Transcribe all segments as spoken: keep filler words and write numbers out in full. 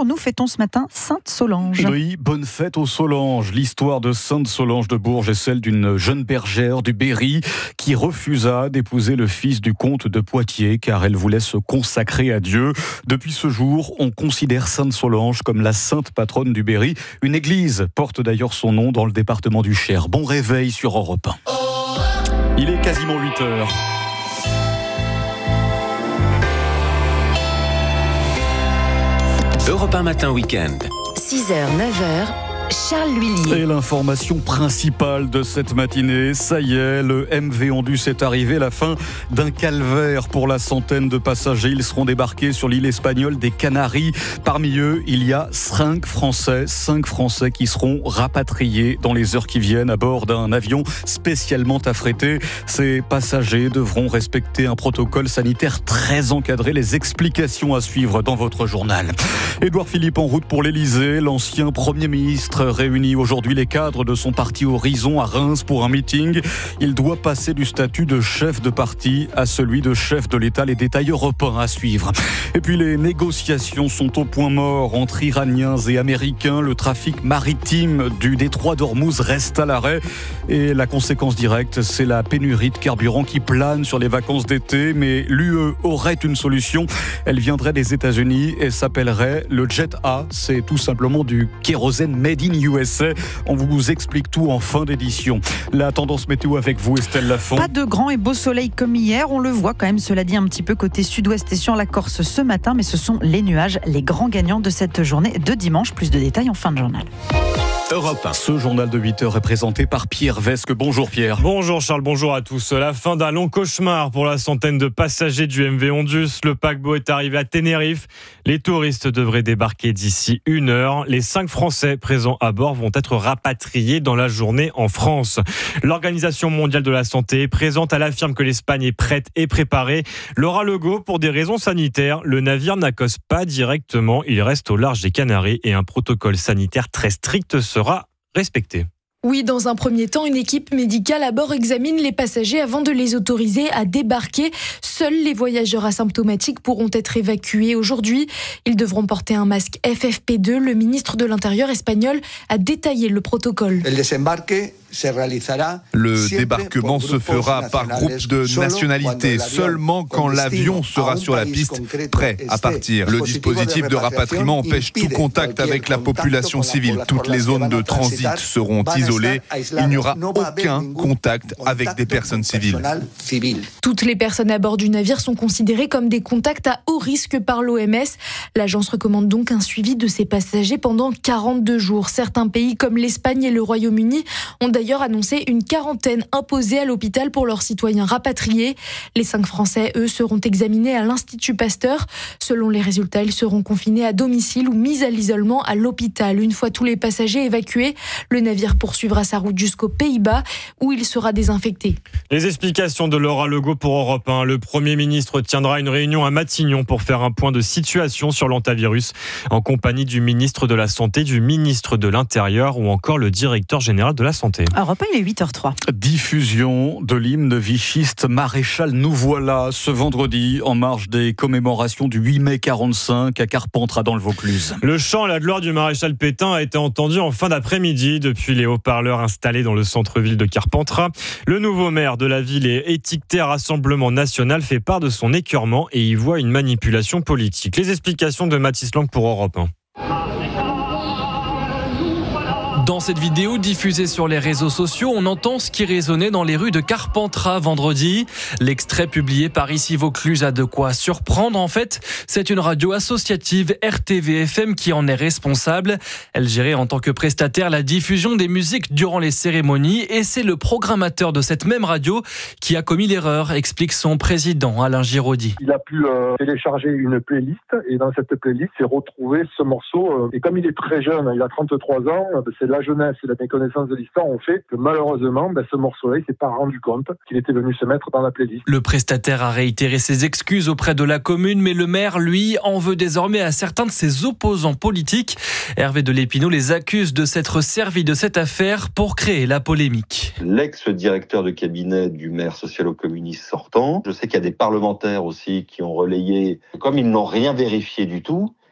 bonjour. Nous fêtons ce matin Sainte Solange. Oui, bonne fête aux Solanges. L'histoire de Sainte Solange de Bourges est celle d'une jeune bergère du Berry qui refusa d'épouser le fils du comte de Poitiers car elle voulait se consacrer à Dieu. Depuis ce jour, on considère Sainte Solange comme la sainte patronne du Berry. Une église porte d'ailleurs son nom dans le département du Cher. Bon réveil sur Europe un. Il est quasiment huit heures. Europe un matin week-end. six heures, neuf heures, Charles L'Huillier. Et l'information principale de cette matinée, ça y est, le M V Ondus est arrivé, la fin d'un calvaire pour la centaine de passagers. Ils seront débarqués sur l'île espagnole des Canaries. Parmi eux, il y a cinq Français, cinq Français qui seront rapatriés dans les heures qui viennent à bord d'un avion spécialement affrété. Ces passagers devront respecter un protocole sanitaire très encadré. Les explications à suivre dans votre journal. Édouard Philippe en route pour l'Elysée. L'ancien Premier ministre réunit aujourd'hui les cadres de son parti Horizon à Reims pour un meeting. Il doit passer du statut de chef de parti à celui de chef de l'État. Les détails européens à suivre. Et puis les négociations sont au point mort entre Iraniens et Américains. Le trafic maritime du détroit d'Ormuz reste à l'arrêt. Et la conséquence directe, c'est la pénurie de carburant qui plane sur les vacances d'été. Mais l'U E aurait une solution. Elle viendrait des États-Unis et s'appellerait le Jet A. C'est tout simplement du kérosène made in U S A. On vous explique tout en fin d'édition. La tendance météo avec vous, Estelle Lafont. Pas de grand et beau soleil comme hier. On le voit quand même, cela dit, un petit peu côté sud-ouest et sur la Corse ce matin. Mais ce sont les nuages, les grands gagnants de cette journée de dimanche. Plus de détails en fin de journal. Europe un. Ce journal de huit heures est présenté par Pierre Vesque. Bonjour Pierre. Bonjour Charles, bonjour à tous. La fin d'un long cauchemar pour la centaine de passagers du M V Ondus. Le paquebot est arrivé à Tenerife. Les touristes devraient débarquer d'ici une heure. Les cinq Français présents à bord vont être rapatriés dans la journée en France. L'Organisation mondiale de la santé est présente. Elle affirme que l'Espagne est prête et préparée. Laura Legault, pour des raisons sanitaires, le navire n'accoste pas directement. Il reste au large des Canaries et un protocole sanitaire très strict sera respecté. Oui, dans un premier temps, une équipe médicale à bord examine les passagers avant de les autoriser à débarquer. Seuls les voyageurs asymptomatiques pourront être évacués aujourd'hui. Ils devront porter un masque F F P deux. Le ministre de l'Intérieur espagnol a détaillé le protocole. Le débarquement se fera par groupe de nationalités, seulement quand l'avion sera sur la piste, prêt à partir. Le dispositif de rapatriement empêche tout contact avec la population civile. Toutes les zones de transit seront isolées. Il n'y aura aucun contact avec des personnes civiles. Toutes les personnes à bord du navire sont considérées comme des contacts à haut risque par l'O M S. L'agence recommande donc un suivi de ces passagers pendant quarante-deux jours. Certains pays comme l'Espagne et le Royaume-Uni ont d'ailleurs annoncé une quarantaine imposée à l'hôpital pour leurs citoyens rapatriés. Les cinq Français, eux, seront examinés à l'Institut Pasteur. Selon les résultats, ils seront confinés à domicile ou mis à l'isolement à l'hôpital. Une fois tous les passagers évacués, le navire poursuivra sa route jusqu'aux Pays-Bas où il sera désinfecté. Les explications de Laura Legault pour Europe un. Le Premier ministre tiendra une réunion à Matignon pour faire un point de situation sur l'hantavirus en compagnie du ministre de la Santé, du ministre de l'Intérieur ou encore le directeur général de la Santé. Europe un, il est huit heures zéro trois. Diffusion de l'hymne vichiste Maréchal nous voilà ce vendredi en marge des commémorations du huit mai quarante-cinq à Carpentras dans le Vaucluse. Le chant à la gloire du maréchal Pétain a été entendu en fin d'après-midi depuis les haut-parleurs installés dans le centre-ville de Carpentras. Le nouveau maire de la ville et étiqueté Rassemblement National fait part de son écœurement et y voit une manipulation politique. Les explications de Mathis Lang pour Europe un. Dans cette vidéo diffusée sur les réseaux sociaux, on entend ce qui résonnait dans les rues de Carpentras vendredi. L'extrait publié par Ici Vaucluse a de quoi surprendre. En fait, c'est une radio associative R T V F M qui en est responsable. Elle gérait en tant que prestataire la diffusion des musiques durant les cérémonies et c'est le programmateur de cette même radio qui a commis l'erreur, explique son président Alain Giraudy. Il a pu euh, télécharger une playlist et dans cette playlist, il retrouvé ce morceau. Euh, et comme il est très jeune, il a trente-trois ans, c'est la jeunesse et la méconnaissance de l'histoire ont fait que malheureusement, ben, ce morceau-là, il ne s'est pas rendu compte qu'il était venu se mettre dans la playlist. Le prestataire a réitéré ses excuses auprès de la commune, mais le maire, lui, en veut désormais à certains de ses opposants politiques. Hervé de Lépinot les accuse de s'être servi de cette affaire pour créer la polémique. L'ex-directeur de cabinet du maire socialo-communiste sortant, je sais qu'il y a des parlementaires aussi qui ont relayé, comme ils n'ont rien vérifié du tout,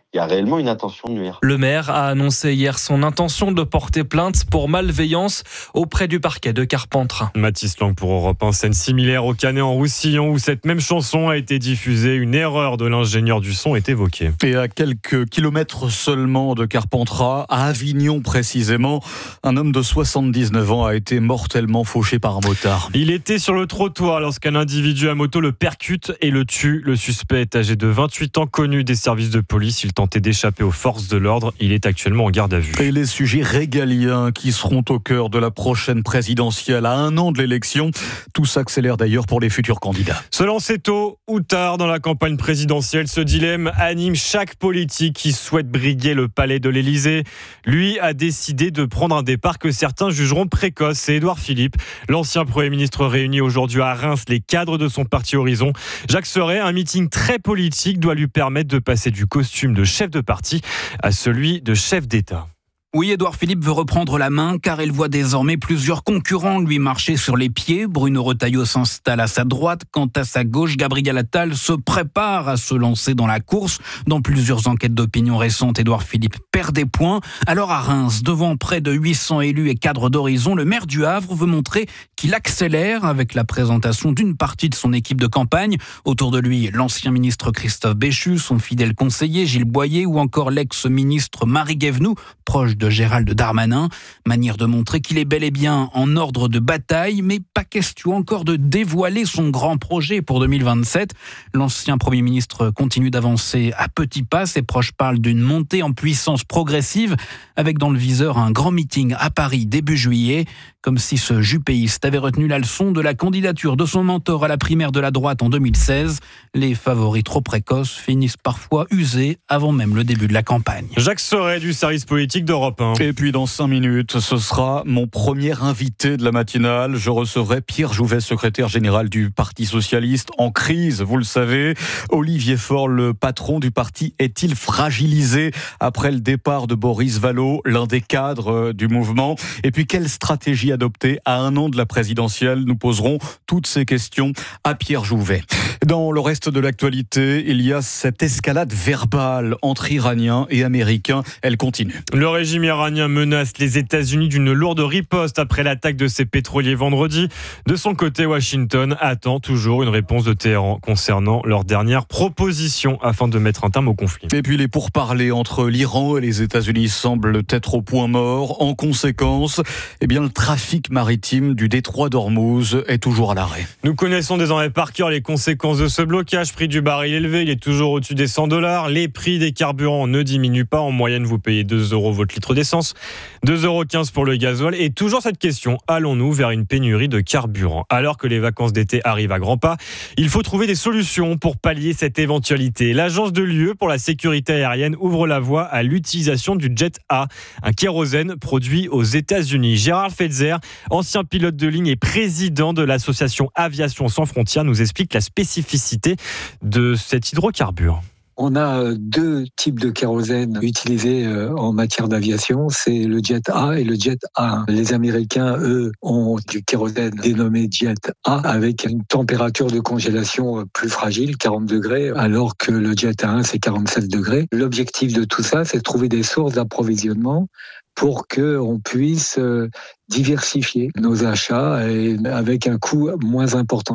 il y a réellement une intention de nuire. Le maire a annoncé hier son intention de porter plainte pour malveillance auprès du parquet de Carpentras. Mathis Lang pour Europe un. Scène similaire au Canet-en-Roussillon où cette même chanson a été diffusée. Une erreur de l'ingénieur du son est évoquée. Et à quelques kilomètres seulement de Carpentras, à Avignon précisément, un homme de soixante-dix-neuf ans a été mortellement fauché par un motard. Il était sur le trottoir lorsqu'un individu à moto le percute et le tue. Le suspect est âgé de vingt-huit ans, connu des services de police. Il tentait d'échapper aux forces de l'ordre. Il est actuellement en garde à vue. Et les sujets régaliens qui seront au cœur de la prochaine présidentielle à un an de l'élection, tout s'accélère d'ailleurs pour les futurs candidats. Se lancer tôt ou tard dans la campagne présidentielle, ce dilemme anime chaque politique qui souhaite briguer le palais de l'Élysée. Lui a décidé de prendre un départ que certains jugeront précoce. C'est Édouard Philippe, l'ancien Premier ministre réuni aujourd'hui à Reims les cadres de son parti Horizon. Jacques Serret, un meeting très politique doit lui permettre de passer du costume de chef de parti à celui de chef d'État. Oui, Édouard Philippe veut reprendre la main car il voit désormais plusieurs concurrents lui marcher sur les pieds. Bruno Retailleau s'installe à sa droite. Quant à sa gauche, Gabriel Attal se prépare à se lancer dans la course. Dans plusieurs enquêtes d'opinion récentes, Édouard Philippe perd des points. Alors à Reims, devant près de huit cents élus et cadres d'Horizon, le maire du Havre veut montrer qu'il accélère avec la présentation d'une partie de son équipe de campagne. Autour de lui, l'ancien ministre Christophe Béchu, son fidèle conseiller Gilles Boyer ou encore l'ex-ministre Marie Guévenoux, proche de Gérald Darmanin. Manière de montrer qu'il est bel et bien en ordre de bataille, mais pas question encore de dévoiler son grand projet pour deux mille vingt-sept. L'ancien Premier ministre continue d'avancer à petits pas. Ses proches parlent d'une montée en puissance progressive, avec dans le viseur un grand meeting à Paris début juillet. Comme si ce jupéiste avait retenu la leçon de la candidature de son mentor à la primaire de la droite en deux mille seize. Les favoris trop précoces finissent parfois usés avant même le début de la campagne. Jacques Serret du service politique d'Europe un. Et puis dans cinq minutes, ce sera mon premier invité de la matinale. Je recevrai Pierre Jouvet, secrétaire général du Parti Socialiste, en crise, vous le savez. Olivier Faure, le patron du parti, est-il fragilisé après le départ de Boris Vallaud, l'un des cadres du mouvement? Et puis quelle stratégie adoptée à un an de la présidentielle? Nous poserons toutes ces questions à Pierre Jouvet. Dans le reste de l'actualité, il y a cette escalade verbale entre Iraniens et Américains. Elle continue. Le régime iranien menace les États-Unis d'une lourde riposte après l'attaque de ses pétroliers vendredi. De son côté, Washington attend toujours une réponse de Téhéran concernant leur dernière proposition afin de mettre un terme au conflit. Et puis les pourparlers entre l'Iran et les États-Unis semblent être au point mort. En conséquence, eh bien, le trafic maritime du détroit d'Ormuz est toujours à l'arrêt. Nous connaissons désormais par cœur les conséquences de ce blocage. Prix du baril élevé, il est toujours au-dessus des cent dollars. Les prix des carburants ne diminuent pas. En moyenne, vous payez deux euros votre litre d'essence, deux euros quinze pour le gasoil. Et toujours cette question, allons-nous vers une pénurie de carburant? Alors que les vacances d'été arrivent à grands pas, il faut trouver des solutions pour pallier cette éventualité. L'agence de l'U E pour la sécurité aérienne ouvre la voie à l'utilisation du Jet A, un kérosène produit aux États-Unis. Gérard Fetzer, ancien pilote de ligne et président de l'association Aviation Sans Frontières, nous explique la spécificité de cet hydrocarbure. On a deux types de kérosène utilisés en matière d'aviation, c'est le Jet A et le Jet A un. Les Américains, eux, ont du kérosène dénommé Jet A avec une température de congélation plus fragile, quarante degrés, alors que le Jet A un, c'est quarante-sept degrés. L'objectif de tout ça, c'est de trouver des sources d'approvisionnement pour qu'on puisse diversifier nos achats et avec un coût moins important.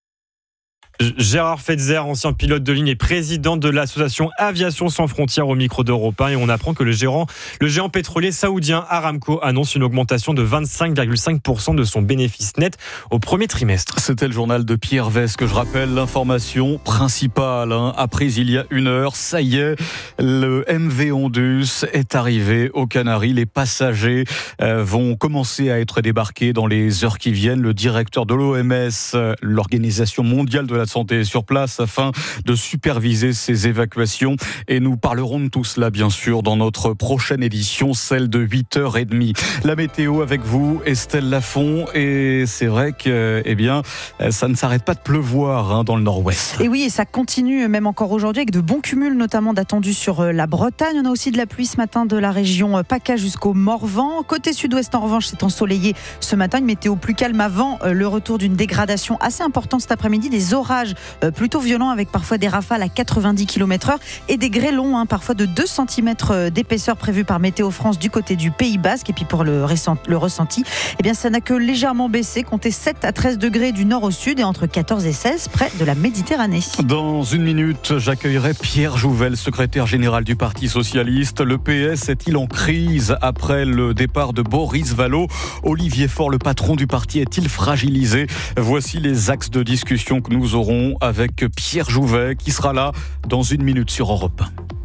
Gérard Fetzer, ancien pilote de ligne et président de l'association Aviation Sans Frontières au micro d'Europe un. Et on apprend que le géant, le géant pétrolier saoudien Aramco annonce une augmentation de vingt-cinq virgule cinq pour cent de son bénéfice net au premier trimestre. C'était le journal de Pierre Vest que je rappelle l'information principale. Hein. Après, il y a une heure, ça y est, le M V Ondus est arrivé aux Canaries. Les passagers euh, vont commencer à être débarqués dans les heures qui viennent. Le directeur de l'O M S, l'Organisation mondiale de la santé est sur place afin de superviser ces évacuations et nous parlerons de tout cela bien sûr dans notre prochaine édition, celle de huit heures trente. La météo avec vous, Estelle Lafont, et c'est vrai que eh bien, ça ne s'arrête pas de pleuvoir hein, dans le nord-ouest. Et oui, et ça continue même encore aujourd'hui avec de bons cumuls notamment d'attendus sur la Bretagne. On a aussi de la pluie ce matin de la région PACA jusqu'au Morvan. Côté sud-ouest en revanche, c'est ensoleillé ce matin, une météo plus calme avant le retour d'une dégradation assez importante cet après-midi, des orages orages euh, plutôt violents avec parfois des rafales à quatre-vingt-dix kilomètres heure et des grêlons, hein, parfois de deux centimètres d'épaisseur prévus par Météo France du côté du Pays Basque. Et puis pour le, récent, le ressenti, eh bien, ça n'a que légèrement baissé, comptez sept à treize degrés du nord au sud et entre quatorze et seize près de la Méditerranée. Dans une minute, j'accueillerai Pierre Jouvel, secrétaire général du Parti Socialiste. Le P S est-il en crise après le départ de Boris Vallaud? Olivier Faure, le patron du parti, est-il fragilisé? Voici les axes de discussion que nous aurons avec Pierre Jouvet, qui sera là dans une minute sur Europe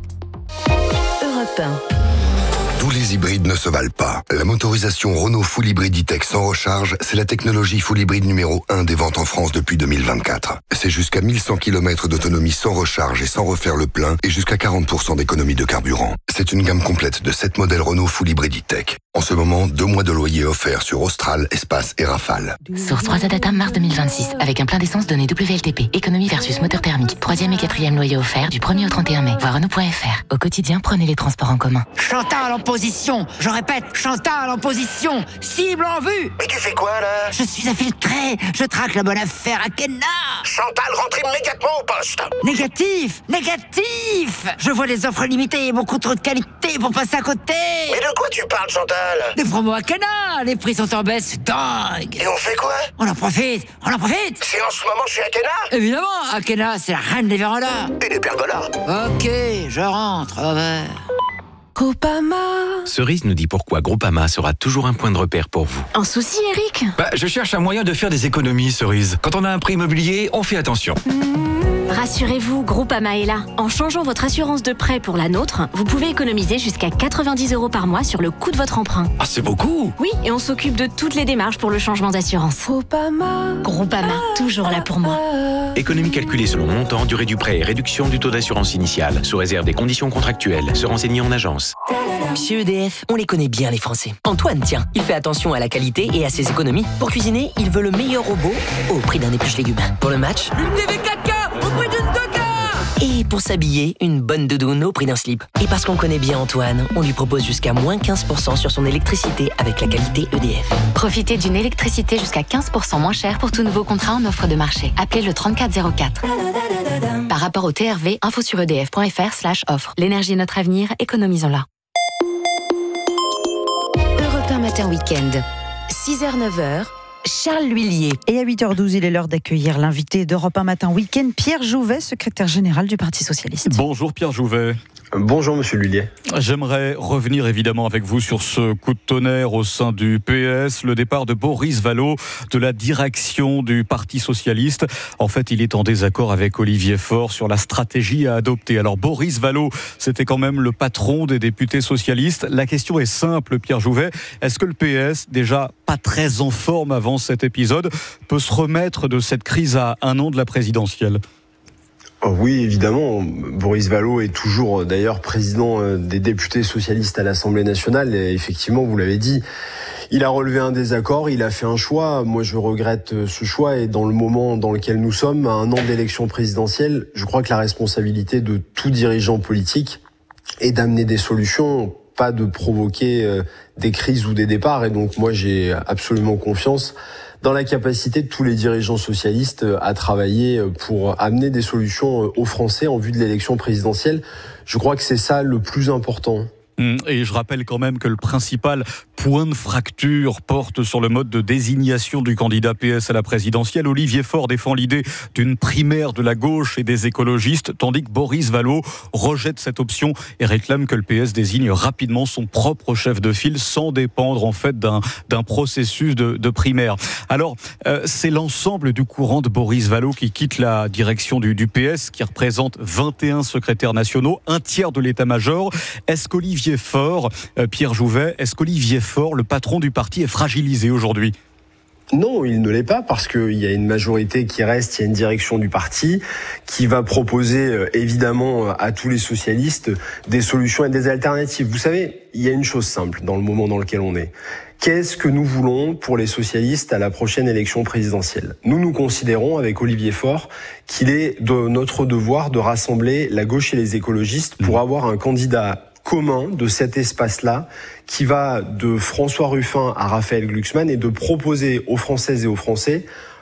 un. Europe un. Tous les hybrides ne se valent pas. La motorisation Renault Full Hybrid E-Tech sans recharge, c'est la technologie full hybride numéro un des ventes en France depuis deux mille vingt-quatre. C'est jusqu'à mille cent kilomètres d'autonomie sans recharge et sans refaire le plein et jusqu'à quarante pour cent d'économie de carburant. C'est une gamme complète de sept modèles Renault Full Hybrid E-Tech. En ce moment, deux mois de loyer offerts sur Austral, Espace et Rafale. Source trois A Data mars deux mille vingt-six. Avec un plein d'essence donné W L T P. Économie versus moteur thermique. Troisième et quatrième loyer offert du premier au trente et un mai. Voir Renault point F R. Au quotidien, prenez les transports en commun. Chantal en position. Je répète, Chantal en position. Cible en vue. Mais tu fais quoi là? Je suis infiltré. Je traque la bonne affaire à Kenna. Chantal, rentre immédiatement au poste. Négatif. Négatif. Je vois les offres limitées et beaucoup trop de qualité pour passer à côté. Mais de quoi tu parles, Chantal? Des promos à Kenna. Les prix sont en baisse, c'est dingue. Et on fait quoi? On en profite. On en profite. Si en ce moment je suis à Kenna? Évidemment, Akena, c'est la reine des vérandas. Et des pergolas. Ok, je rentre, au revoir. Groupama. Cerise nous dit pourquoi Groupama sera toujours un point de repère pour vous. Un souci, Eric? Bah, je cherche un moyen de faire des économies, Cerise. Quand on a un prêt immobilier, on fait attention. Mmh. Rassurez-vous, Groupama est là. En changeant votre assurance de prêt pour la nôtre, vous pouvez économiser jusqu'à quatre-vingt-dix euros par mois sur le coût de votre emprunt. Ah, c'est beaucoup! Oui, et on s'occupe de toutes les démarches pour le changement d'assurance. Groupama. Groupama, toujours là pour moi. Économie calculée selon montant, durée du prêt et réduction du taux d'assurance initiale, sous réserve des conditions contractuelles. Se renseigner en agence. Chez E D F, on les connaît bien les Français. Antoine, tiens, il fait attention à la qualité et à ses économies. Pour cuisiner, il veut le meilleur robot au prix d'un épluche légumes. Pour le match, une T V quatre K au prix d'une deux K. Et pour s'habiller, une bonne doudoune au prix d'un slip. Et parce qu'on connaît bien Antoine, on lui propose jusqu'à moins quinze pour cent sur son électricité avec la qualité E D F. Profitez d'une électricité jusqu'à quinze pour cent moins chère pour tout nouveau contrat en offre de marché. Appelez le trente-quatre zéro quatre. Par rapport au T R V, info sur edf.fr slash offre. L'énergie est notre avenir, économisons-la. Europe un matin week-end. six heures neuf heures. Charles L'Huillier. Et à huit heures douze, il est l'heure d'accueillir l'invité d'Europe un matin week-end, Pierre Jouvet, secrétaire général du Parti Socialiste. Bonjour Pierre Jouvet. Bonjour Monsieur L'Huillier. J'aimerais revenir évidemment avec vous sur ce coup de tonnerre au sein du P S, le départ de Boris Vallaud de la direction du Parti Socialiste. En fait, il est en désaccord avec Olivier Faure sur la stratégie à adopter. Alors Boris Vallaud, c'était quand même le patron des députés socialistes. La question est simple, Pierre Jouvet. Est-ce que le P S, déjà pas très en forme avant cet épisode, peut se remettre de cette crise à un an de la présidentielle ? Oui, évidemment. Boris Vallaud est toujours d'ailleurs président des députés socialistes à l'Assemblée nationale. Et effectivement, vous l'avez dit, il a relevé un désaccord, il a fait un choix. Moi, je regrette ce choix. Et dans le moment dans lequel nous sommes, à un an d'élection présidentielle, je crois que la responsabilité de tout dirigeant politique est d'amener des solutions, pas de provoquer des crises ou des départs. Et donc, moi, j'ai absolument confiance dans la capacité de tous les dirigeants socialistes à travailler pour amener des solutions aux Français en vue de l'élection présidentielle. Je crois que c'est ça le plus important. Et je rappelle quand même que le principal point de fracture porte sur le mode de désignation du candidat P S à la présidentielle. Olivier Faure défend l'idée d'une primaire de la gauche et des écologistes, tandis que Boris Vallaud rejette cette option et réclame que le P S désigne rapidement son propre chef de file sans dépendre en fait d'un, d'un processus de, de primaire. Alors, euh, c'est l'ensemble du courant de Boris Vallaud qui quitte la direction du, du P S, qui représente vingt et un secrétaires nationaux, un tiers de l'état-major. Est-ce qu'Olivier Faure, euh, Pierre Jouvet, est-ce qu'Olivier Faure, le patron du parti, est fragilisé aujourd'hui ? Non, il ne l'est pas parce qu'il y a une majorité qui reste, il y a une direction du parti qui va proposer euh, évidemment à tous les socialistes des solutions et des alternatives. Vous savez, il y a une chose simple dans le moment dans lequel on est. Qu'est-ce que nous voulons pour les socialistes à la prochaine élection présidentielle ? Nous, nous considérons avec Olivier Faure qu'il est de notre devoir de rassembler la gauche et les écologistes pour avoir un candidat commun de cet espace-là qui va de François Ruffin à Raphaël Glucksmann et de proposer aux Françaises et aux Français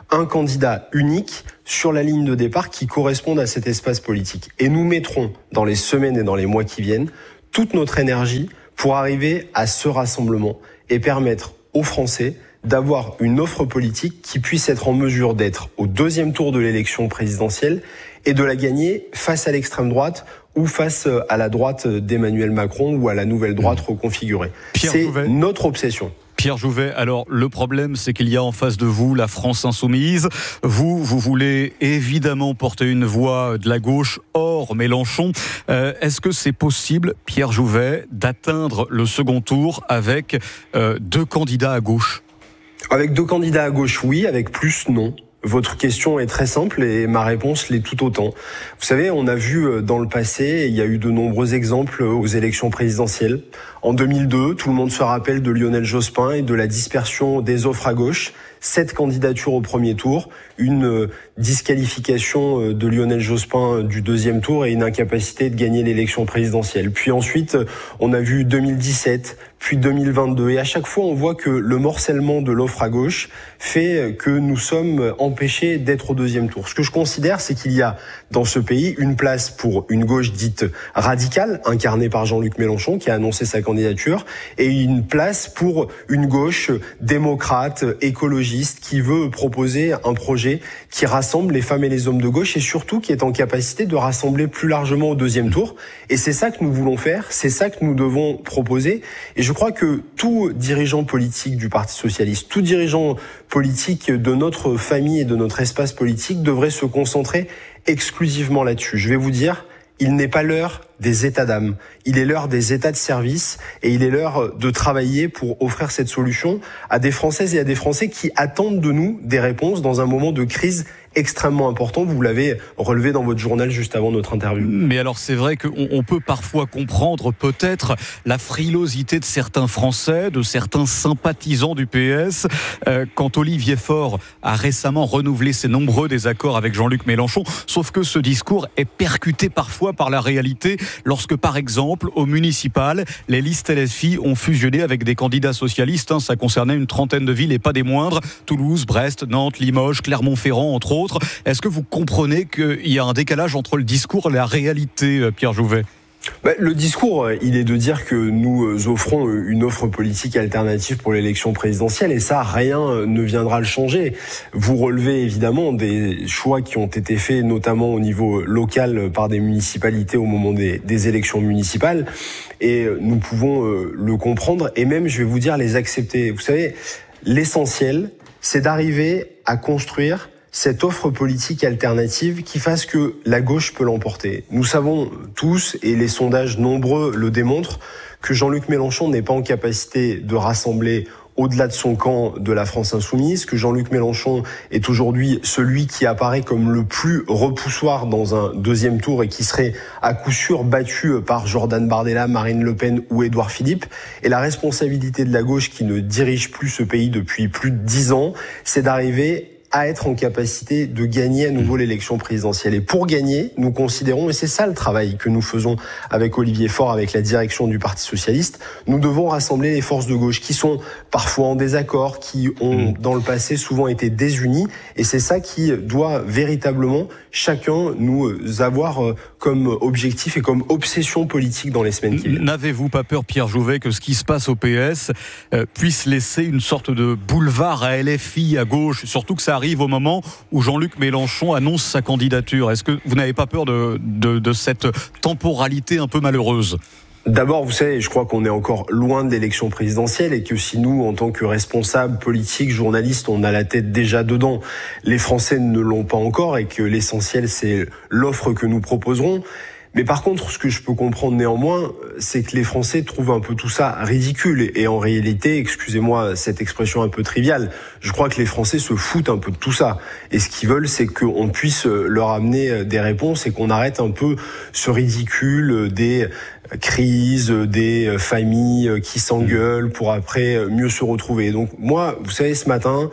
un candidat unique sur la ligne de départ qui corresponde à cet espace politique. Et nous mettrons dans les semaines et dans les mois qui viennent toute notre énergie pour arriver à ce rassemblement et permettre aux Français d'avoir une offre politique qui puisse être en mesure d'être au deuxième tour de l'élection présidentielle et de la gagner face à l'extrême droite ou face à la droite d'Emmanuel Macron ou à la nouvelle droite reconfigurée. Pierre C'est Jouvet. notre obsession. Pierre Jouvet, alors le problème c'est qu'il y a en face de vous la France insoumise. Vous, vous voulez évidemment porter une voix de la gauche hors Mélenchon. Euh, est-ce que c'est possible, Pierre Jouvet, d'atteindre le second tour avec euh, deux candidats à gauche ? Avec deux candidats à gauche, oui. Avec plus, non. Votre question est très simple et ma réponse l'est tout autant. Vous savez, on a vu dans le passé, il y a eu de nombreux exemples aux élections présidentielles. En deux mille deux, tout le monde se rappelle de Lionel Jospin et de la dispersion des offres à gauche. Sept candidatures au premier tour, une disqualification de Lionel Jospin du deuxième tour et une incapacité de gagner l'élection présidentielle. Puis ensuite, on a vu deux mille dix-sept, puis deux mille vingt-deux. Et à chaque fois, on voit que le morcellement de l'offre à gauche fait que nous sommes empêchés d'être au deuxième tour. Ce que je considère, c'est qu'il y a dans ce pays une place pour une gauche dite radicale, incarnée par Jean-Luc Mélenchon, qui a annoncé sa candidature, et une place pour une gauche démocrate, écologiste, qui veut proposer un projet qui rassemble les femmes et les hommes de gauche et surtout qui est en capacité de rassembler plus largement au deuxième tour. Et c'est ça que nous voulons faire, c'est ça que nous devons proposer. Et je crois que tout dirigeant politique du Parti socialiste, tout dirigeant politique de notre famille et de notre espace politique devrait se concentrer exclusivement là-dessus. Je vais vous dire, il n'est pas l'heure des états d'âme, il est l'heure des états de service et il est l'heure de travailler pour offrir cette solution à des Françaises et à des Français qui attendent de nous des réponses dans un moment de crise extrêmement important. Vous l'avez relevé dans votre journal juste avant notre interview. Mais alors c'est vrai qu'on on peut parfois comprendre peut-être la frilosité de certains Français, de certains sympathisants du P S. Euh, quand Olivier Faure a récemment renouvelé ses nombreux désaccords avec Jean-Luc Mélenchon, sauf que ce discours est percuté parfois par la réalité lorsque par exemple au municipal, les listes L F I ont fusionné avec des candidats socialistes. Hein, ça concernait une trentaine de villes et pas des moindres, Toulouse, Brest, Nantes, Limoges, Clermont-Ferrand entre autres. Est-ce que vous comprenez qu'il y a un décalage entre le discours et la réalité, Pierre Jouvet ? Bah, le discours, il est de dire que nous offrons une offre politique alternative pour l'élection présidentielle et ça, rien ne viendra le changer. Vous relevez évidemment des choix qui ont été faits, notamment au niveau local par des municipalités au moment des, des élections municipales et nous pouvons le comprendre et même, je vais vous dire, les accepter. Vous savez, l'essentiel, c'est d'arriver à construire cette offre politique alternative qui fasse que la gauche peut l'emporter. Nous savons tous, et les sondages nombreux le démontrent, que Jean-Luc Mélenchon n'est pas en capacité de rassembler au-delà de son camp de la France insoumise, que Jean-Luc Mélenchon est aujourd'hui celui qui apparaît comme le plus repoussoir dans un deuxième tour et qui serait à coup sûr battu par Jordan Bardella, Marine Le Pen ou Édouard Philippe. Et la responsabilité de la gauche qui ne dirige plus ce pays depuis plus de dix ans, c'est d'arriver à être en capacité de gagner à nouveau l'élection présidentielle. Et pour gagner, nous considérons, et c'est ça le travail que nous faisons avec Olivier Faure, avec la direction du Parti socialiste, nous devons rassembler les forces de gauche qui sont parfois en désaccord, qui ont dans le passé souvent été désunies, et c'est ça qui doit véritablement chacun nous avoir comme objectif et comme obsession politique dans les semaines qui viennent. N'avez-vous pas peur, Pierre Jouvet, que ce qui se passe au P S euh, puisse laisser une sorte de boulevard à L F I à gauche, surtout que ça arrive au moment où Jean-Luc Mélenchon annonce sa candidature? Est-ce que vous n'avez pas peur de, de, de cette temporalité un peu malheureuse? D'abord, vous savez, je crois qu'on est encore loin de l'élection présidentielle et que si nous, en tant que responsables politiques, journalistes, on a la tête déjà dedans, les Français ne l'ont pas encore et que l'essentiel, c'est l'offre que nous proposerons. Mais par contre, ce que je peux comprendre néanmoins, c'est que les Français trouvent un peu tout ça ridicule. Et en réalité, excusez-moi cette expression un peu triviale, je crois que les Français se foutent un peu de tout ça. Et ce qu'ils veulent, c'est qu'on puisse leur amener des réponses et qu'on arrête un peu ce ridicule des crises, des familles qui s'engueulent pour après mieux se retrouver. Donc moi, vous savez, ce matin,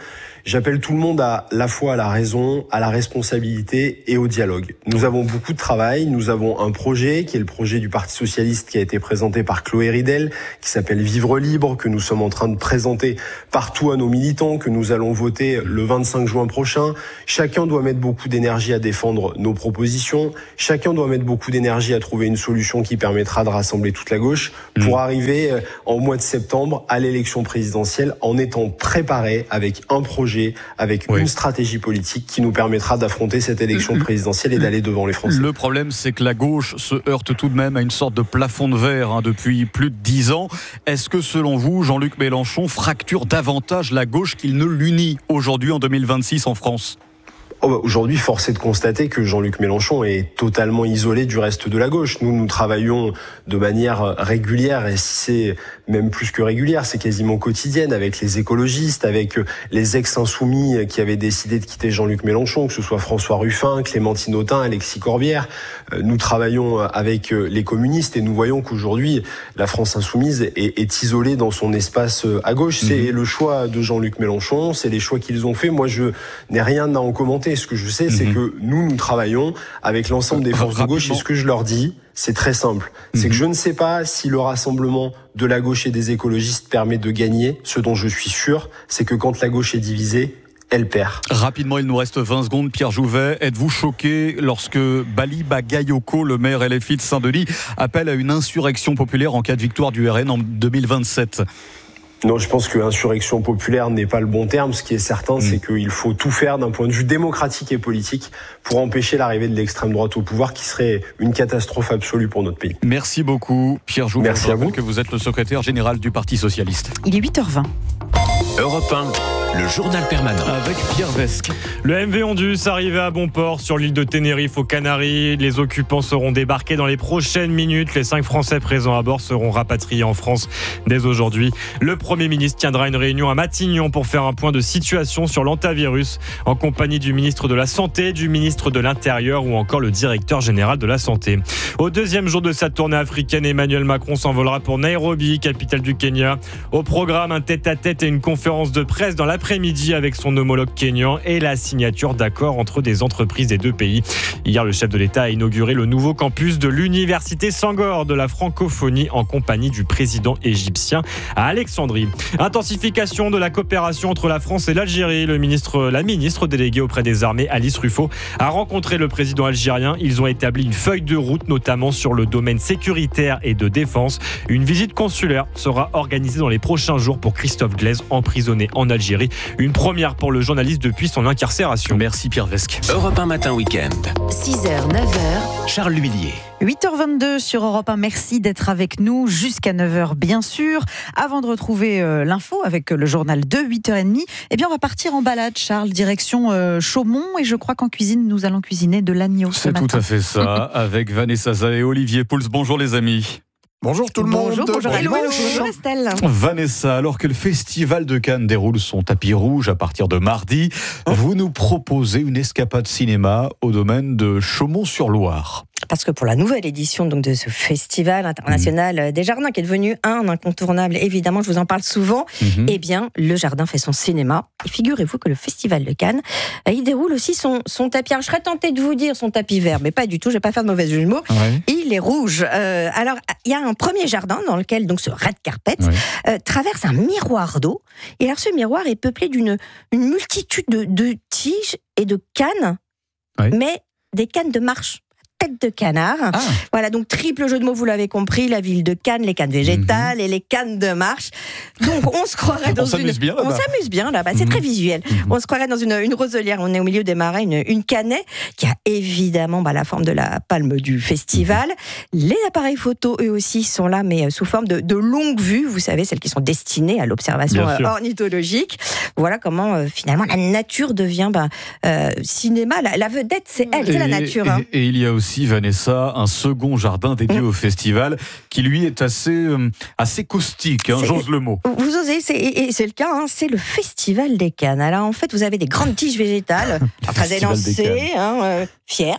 J'appelle tout le monde à la fois à la raison, à la responsabilité et au dialogue. Nous avons beaucoup de travail, nous avons un projet qui est le projet du Parti socialiste qui a été présenté par Chloé Ridel, qui s'appelle Vivre libre, que nous sommes en train de présenter partout à nos militants, que nous allons voter le vingt-cinq juin prochain. Chacun doit mettre beaucoup d'énergie à défendre nos propositions, chacun doit mettre beaucoup d'énergie à trouver une solution qui permettra de rassembler toute la gauche pour mmh. arriver en mois de septembre à l'élection présidentielle en étant préparé avec un projet, avec oui. une stratégie politique qui nous permettra d'affronter cette élection présidentielle et d'aller devant les Français. Le problème, c'est que la gauche se heurte tout de même à une sorte de plafond de verre hein, depuis plus de dix ans. Est-ce que, selon vous, Jean-Luc Mélenchon fracture davantage la gauche qu'il ne l'unit aujourd'hui en deux mille vingt-six en France ? Oh bah aujourd'hui, force est de constater que Jean-Luc Mélenchon est totalement isolé du reste de la gauche. Nous, nous travaillons de manière régulière, et c'est même plus que régulière, c'est quasiment quotidienne, avec les écologistes, avec les ex-insoumis qui avaient décidé de quitter Jean-Luc Mélenchon, que ce soit François Ruffin, Clémentine Autain, Alexis Corbière. Nous travaillons avec les communistes et nous voyons qu'aujourd'hui, la France insoumise est, est isolée dans son espace à gauche. C'est mmh. le choix de Jean-Luc Mélenchon, c'est les choix qu'ils ont fait. Moi, je n'ai rien à en commenter. Ce que je sais, c'est mmh. que nous, nous travaillons avec l'ensemble des forces de gauche. Et ce que je leur dis, c'est très simple. Mmh. C'est que je ne sais pas si le rassemblement de la gauche et des écologistes permet de gagner. Ce dont je suis sûr, c'est que quand la gauche est divisée, elle perd. Rapidement, il nous reste vingt secondes. Pierre Jouvet, êtes-vous choqué lorsque Bali Bagayoko, le maire L F I de Saint-Denis, appelle à une insurrection populaire en cas de victoire du R N en deux mille vingt-sept ? Non, je pense que insurrection populaire n'est pas le bon terme. Ce qui est certain, mmh. c'est qu'il faut tout faire d'un point de vue démocratique et politique pour empêcher l'arrivée de l'extrême droite au pouvoir, qui serait une catastrophe absolue pour notre pays. Merci beaucoup, Pierre Jouvet. Merci à vous. Que vous êtes le secrétaire général du Parti socialiste. Il est huit heures vingt. Europe un, le journal permanent. Avec Pierre Vesque. Le M V Ondus arrivé à bon port sur l'île de Tenerife aux Canaries. Les occupants seront débarqués dans les prochaines minutes. Les cinq Français présents à bord seront rapatriés en France dès aujourd'hui. Le Premier ministre tiendra une réunion à Matignon pour faire un point de situation sur l'hantavirus en compagnie du ministre de la Santé, du ministre de l'Intérieur ou encore le directeur général de la Santé. Au deuxième jour de sa tournée africaine, Emmanuel Macron s'envolera pour Nairobi, capitale du Kenya. Au programme, un tête-à-tête et une conférence de presse dans l'après-midi avec son homologue kényan et la signature d'accords entre des entreprises des deux pays. Hier, le chef de l'État a inauguré le nouveau campus de l'université Senghor de la francophonie en compagnie du président égyptien à Alexandrie. Intensification de la coopération entre la France et l'Algérie. Le ministre, la ministre déléguée auprès des armées, Alice Ruffo, a rencontré le président algérien. Ils ont établi une feuille de route, notamment sur le domaine sécuritaire et de défense. Une visite consulaire sera organisée dans les prochains jours pour Christophe Glaise, emprisonné en Algérie. Une première pour le journaliste depuis son incarcération. Merci Pierre Vesque. Europe un matin week-end. six heures, neuf heures. Charles L'Huillier. huit heures vingt-deux sur Europe un. Merci d'être avec nous jusqu'à neuf heures, bien sûr. Avant de retrouver euh, l'info avec le journal de huit heures trente, eh bien, on va partir en balade, Charles, direction euh, Chaumont. Et je crois qu'en cuisine, nous allons cuisiner de l'agneau ce C'est matin. tout à fait ça, avec Vanessa Zah et Olivier Pouls. Bonjour les amis. Bonjour tout le monde. Bonjour, bonjour, bonjour, bonjour Estelle. Vanessa, alors que le Festival de Cannes déroule son tapis rouge à partir de mardi, vous nous proposez une escapade cinéma au domaine de Chaumont-sur-Loire. Parce que pour la nouvelle édition donc, de ce festival international mmh. des jardins, qui est devenu un incontournable, évidemment, je vous en parle souvent, mmh. eh bien, le jardin fait son cinéma. Et figurez-vous que le Festival de Cannes, il déroule aussi son, son tapis. Alors, je serais tentée de vous dire son tapis vert, mais pas du tout, je ne vais pas faire de mauvais jeu de mots. Ouais. Il est rouge. Euh, alors, il y a un premier jardin dans lequel donc, ce red carpet ouais. euh, traverse un miroir d'eau. Et alors, ce miroir est peuplé d'une une multitude de, de tiges et de cannes, ouais. mais des cannes de marche. Tête de canard. Ah. Voilà, donc triple jeu de mots, vous l'avez compris, la ville de Cannes, les cannes végétales mmh. et les cannes de marche. Donc on se croirait dans on une... Bien, on s'amuse bien là-bas, c'est mmh. très visuel. Mmh. On se croirait dans une, une roselière, on est au milieu des marais, une, une canette qui a évidemment bah, la forme de la palme du festival. Mmh. Les appareils photo, eux aussi, sont là, mais sous forme de, de longues vues, vous savez, celles qui sont destinées à l'observation euh, ornithologique. Voilà comment euh, finalement la nature devient bah, euh, cinéma. La, la vedette, c'est elle, et, c'est la nature. Et, hein. et il y a aussi Vanessa, un second jardin dédié mmh. au festival qui lui est assez, euh, assez caustique, hein, j'ose le mot. Vous osez, c'est, et c'est le cas, hein, c'est le Festival des Cannes. Alors en fait, vous avez des grandes tiges végétales, très élancées, hein, euh, fières.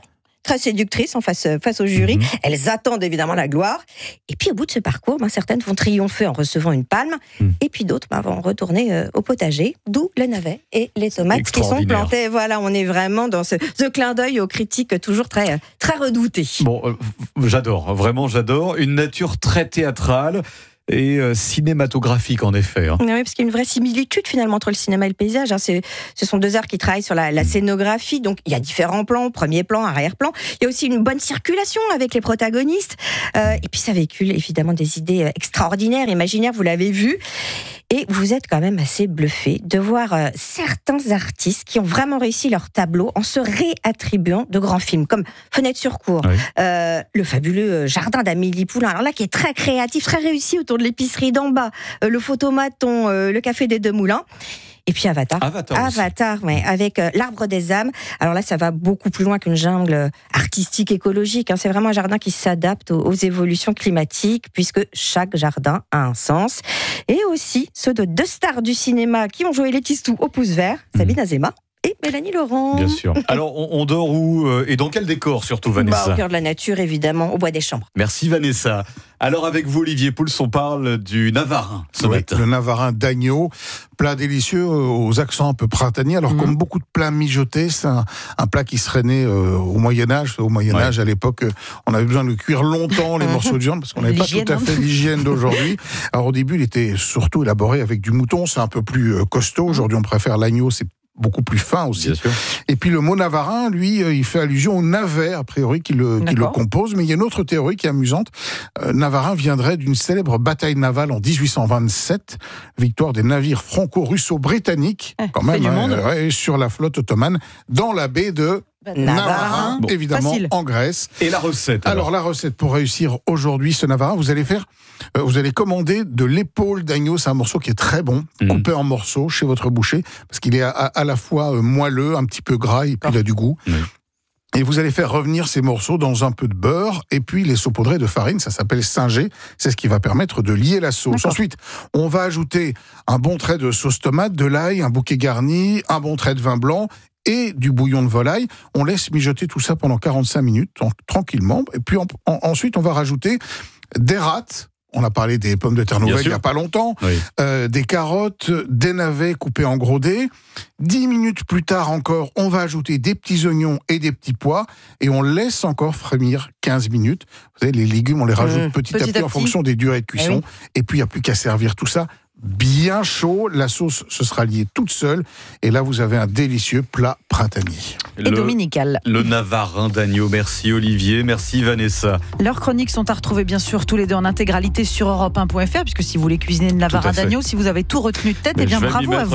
très séductrices en face, face au jury. Mmh. Elles attendent évidemment la gloire. Et puis au bout de ce parcours, ben, certaines vont triompher en recevant une palme, mmh. et puis d'autres ben, vont retourner euh, au potager, d'où le navet et les tomates qui sont plantées. Voilà, on est vraiment dans ce, ce clin d'œil aux critiques toujours très, très redoutés. Bon, euh, j'adore, vraiment j'adore. Une nature très théâtrale et euh, cinématographique en effet. Hein. Oui, parce qu'il y a une vraie similitude finalement entre le cinéma et le paysage. Hein. C'est, ce sont deux arts qui travaillent sur la, la scénographie, donc il y a différents plans, premier plan, arrière-plan. Il y a aussi une bonne circulation avec les protagonistes. Euh, et puis ça véhicule évidemment des idées extraordinaires, imaginaires, vous l'avez vu. Et vous êtes quand même assez bluffé de voir euh, certains artistes qui ont vraiment réussi leur tableau en se réattribuant de grands films, comme Fenêtre sur cour, oui. euh, le fabuleux Jardin d'Amélie Poulain, alors là qui est très créatif, très réussi autour de l'épicerie d'en bas, euh, le photomaton, euh, le café des Deux Moulins. Et puis Avatar, Avatar, Avatar ouais, avec euh, l'Arbre des âmes. Alors là, ça va beaucoup plus loin qu'une jungle artistique, écologique. Hein. C'est vraiment un jardin qui s'adapte aux, aux évolutions climatiques, puisque chaque jardin a un sens. Et aussi ceux de deux stars du cinéma qui ont joué les Tistous au pouce vert, mmh. Sabine Azéma et Mélanie Laurent. Bien sûr. Alors, on, on dort où et dans quel décor surtout, Vanessa? Bah, au cœur de la nature, évidemment, au Bois des Chambres. Merci, Vanessa. Alors, avec vous, Olivier Pouls, on parle du Navarin ce oui, matin. Le Navarin d'agneau, plat délicieux aux accents un peu printaniers. Alors, mmh. comme beaucoup de plats mijotés, c'est un, un plat qui serait né euh, au Moyen-Âge. Au Moyen-Âge, ouais. à l'époque, on avait besoin de cuire longtemps les morceaux de viande parce qu'on n'avait pas tout à fait l'hygiène d'aujourd'hui. Alors, au début, il était surtout élaboré avec du mouton. C'est un peu plus euh, costaud. Aujourd'hui, on préfère l'agneau. C'est beaucoup plus fin aussi. Et puis le mot navarin, lui, il fait allusion au navet, a priori, qui le, qui le compose. Mais il y a une autre théorie qui est amusante. Euh, navarin viendrait d'une célèbre bataille navale en dix-huit cent vingt-sept, victoire des navires franco-russo-britanniques, eh, quand même, hein, ouais, sur la flotte ottomane, dans la baie de Navarin, Navarin bon, évidemment, facile. En Grèce. Et la recette alors, alors la recette pour réussir aujourd'hui ce Navarin, vous allez faire, euh, vous allez commander de l'épaule d'agneau. C'est un morceau qui est très bon, mmh. coupé en morceaux chez votre boucher, parce qu'il est à, à la fois euh, moelleux, un petit peu gras, et puis il a du goût. Mmh. Et vous allez faire revenir ces morceaux dans un peu de beurre, et puis les saupoudrer de farine, ça s'appelle singer, c'est ce qui va permettre de lier la sauce. D'accord. Ensuite, on va ajouter un bon trait de sauce tomate, de l'ail, un bouquet garni, un bon trait de vin blanc, et du bouillon de volaille. On laisse mijoter tout ça pendant quarante-cinq minutes, tranquillement. Et puis en, en, ensuite, on va rajouter des rates. On a parlé des pommes de terre nouvelles il n'y a pas longtemps. Oui. Euh, des carottes, des navets coupés en gros dés. Dix minutes plus tard encore, on va ajouter des petits oignons et des petits pois. Et on laisse encore frémir quinze minutes. Vous savez, les légumes, on les rajoute mmh, petit, petit à petit, petit en fonction des durées de cuisson. Eh oui. Et puis, il n'y a plus qu'à servir tout ça bien chaud, la sauce se sera liée toute seule, et là vous avez un délicieux plat printanier. Et le, dominical. Le Navarin d'agneau. Merci Olivier, merci Vanessa. Leurs chroniques sont à retrouver bien sûr tous les deux en intégralité sur europe un point f r, puisque si vous voulez cuisiner le Navarin d'agneau, si vous avez tout retenu de tête, mais eh bien bravo à vous.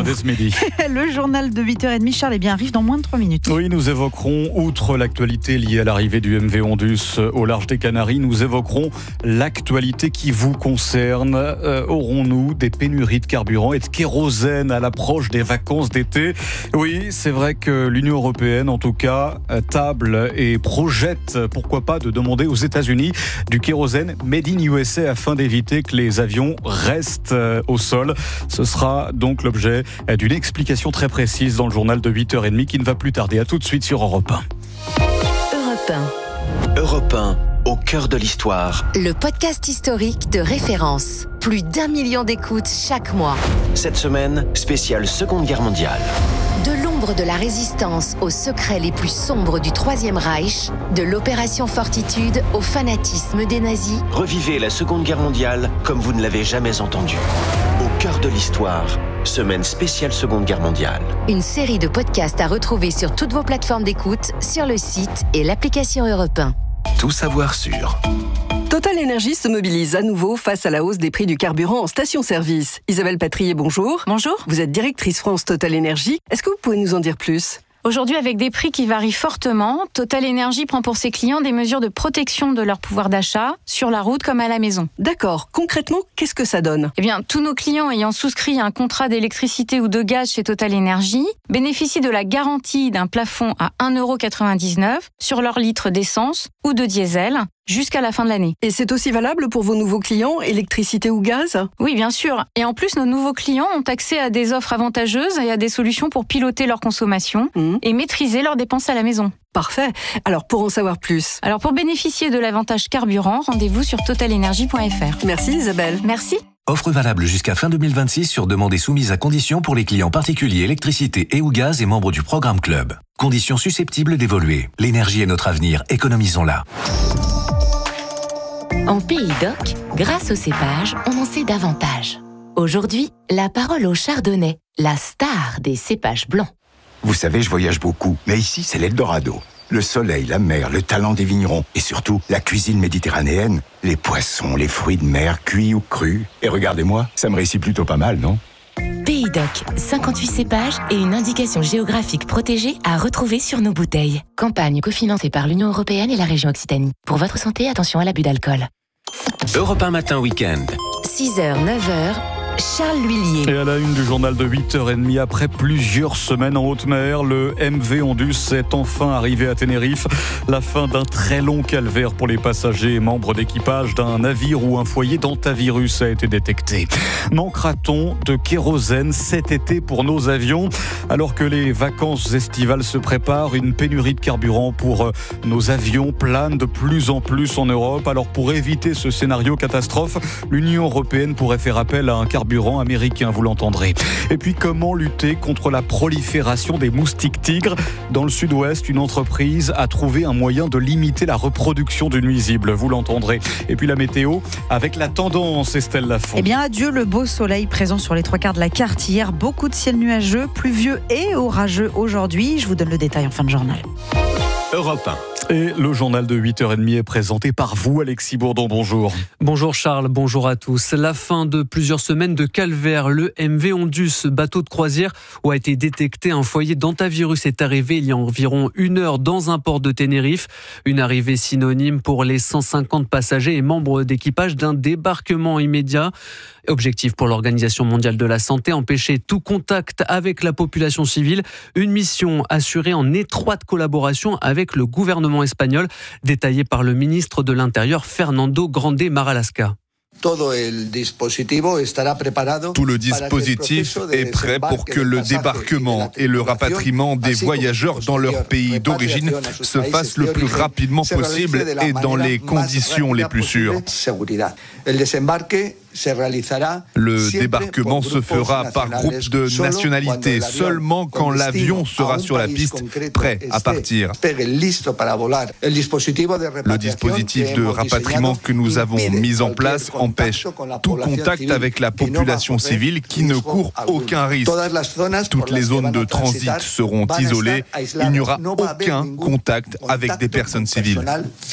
Le journal de huit heures trente, Charles, eh bien, arrive dans moins de trois minutes. Oui, nous évoquerons, outre l'actualité liée à l'arrivée du M V Ondus au large des Canaries, nous évoquerons l'actualité qui vous concerne. Euh, aurons-nous des pénuries de carburant et de kérosène à l'approche des vacances d'été? Oui, c'est vrai que l'Union européenne, en tout cas, table et projette, pourquoi pas, de demander aux États-Unis du kérosène made in U S A afin d'éviter que les avions restent au sol. Ce sera donc l'objet d'une explication très précise dans le journal de huit heures trente qui ne va plus tarder. À tout de suite sur Europe un. Europe un. Europe un, au cœur de l'histoire. Le podcast historique de référence. Plus d'un million d'écoutes chaque mois. Cette semaine, spéciale Seconde Guerre mondiale. De l'ombre de la résistance aux secrets les plus sombres du Troisième Reich, de l'opération Fortitude au fanatisme des nazis. Revivez la Seconde Guerre mondiale comme vous ne l'avez jamais entendu. Au cœur de l'histoire, semaine spéciale Seconde Guerre mondiale. Une série de podcasts à retrouver sur toutes vos plateformes d'écoute, sur le site et l'application Europe un. Tout savoir sur... Total Énergie se mobilise à nouveau face à la hausse des prix du carburant en station-service. Isabelle Patrier, bonjour. Bonjour. Vous êtes directrice France Total Énergie. Est-ce que vous pouvez nous en dire plus ? Aujourd'hui, avec des prix qui varient fortement, Total Énergie prend pour ses clients des mesures de protection de leur pouvoir d'achat, sur la route comme à la maison. D'accord. Concrètement, qu'est-ce que ça donne ? Eh bien, tous nos clients ayant souscrit un contrat d'électricité ou de gaz chez Total Énergie bénéficient de la garantie d'un plafond à un euro quatre-vingt-dix-neuf sur leur litre d'essence ou de diesel, jusqu'à la fin de l'année. Et c'est aussi valable pour vos nouveaux clients, électricité ou gaz ? Oui, bien sûr. Et en plus, nos nouveaux clients ont accès à des offres avantageuses et à des solutions pour piloter leur consommation mmh. et maîtriser leurs dépenses à la maison. Parfait. Alors, pour en savoir plus. Alors, pour bénéficier de l'avantage carburant, rendez-vous sur total energy point f r. Merci Isabelle. Merci. Offre valable jusqu'à fin deux mille vingt-six sur demande et soumise à conditions pour les clients particuliers électricité et ou gaz et membres du programme Club. Conditions susceptibles d'évoluer. L'énergie est notre avenir, économisons-la. En Pays d'Oc, grâce au cépage, on en sait davantage. Aujourd'hui, la parole au chardonnay, la star des cépages blancs. Vous savez, je voyage beaucoup, mais ici, c'est l'Eldorado. Le soleil, la mer, le talent des vignerons et surtout la cuisine méditerranéenne, les poissons, les fruits de mer, cuits ou crus. Et regardez-moi, ça me réussit plutôt pas mal, non ? Pays d'Oc, cinquante-huit cépages et une indication géographique protégée à retrouver sur nos bouteilles. Campagne cofinancée par l'Union européenne et la région Occitanie. Pour votre santé, attention à l'abus d'alcool. Europe un matin week-end. six heures, neuf heures, Charles L'Huillier. Et à la une du journal de huit heures trente, après plusieurs semaines en haute mer, le M V Ondus est enfin arrivé à Tenerife. La fin d'un très long calvaire pour les passagers et membres d'équipage d'un navire où un foyer d'hantavirus a été détecté. Manquera-t-on de kérosène cet été pour nos avions ? Alors que les vacances estivales se préparent, une pénurie de carburant pour nos avions plane de plus en plus en Europe. Alors pour éviter ce scénario catastrophe, l'Union européenne pourrait faire appel à un carburant carburant américain, vous l'entendrez. Et puis comment lutter contre la prolifération des moustiques tigres ? Dans le sud-ouest, une entreprise a trouvé un moyen de limiter la reproduction du nuisible, vous l'entendrez. Et puis la météo, avec la tendance, Estelle Lafont. Eh bien adieu le beau soleil présent sur les trois quarts de la carte hier. Beaucoup de ciel nuageux, pluvieux et orageux aujourd'hui. Je vous donne le détail en fin de journal. Europe un. Et le journal de huit heures trente est présenté par vous, Alexis Bourdon. Bonjour. Bonjour Charles, bonjour à tous. La fin de plusieurs semaines de calvaire. Le M V Ondus, bateau de croisière où a été détecté un foyer d'hantavirus, est arrivé il y a environ une heure dans un port de Tenerife. Une arrivée synonyme pour les cent cinquante passagers et membres d'équipage d'un débarquement immédiat. Objectif pour l'Organisation mondiale de la santé, empêcher tout contact avec la population civile. Une mission assurée en étroite collaboration avec le gouvernement espagnol, détaillé par le ministre de l'Intérieur Fernando Grande Maralaska. Tout le dispositif est prêt pour que le débarquement et le rapatriement des voyageurs dans leur pays d'origine se fassent le plus rapidement possible et dans les conditions les plus sûres. Le débarquement se fera par groupe de nationalités seulement quand l'avion sera sur la piste, prêt à partir. Le dispositif de rapatriement que nous avons mis en place empêche tout contact avec la population civile qui ne court aucun risque. Toutes les zones de transit seront isolées. Il n'y aura aucun contact avec des personnes civiles.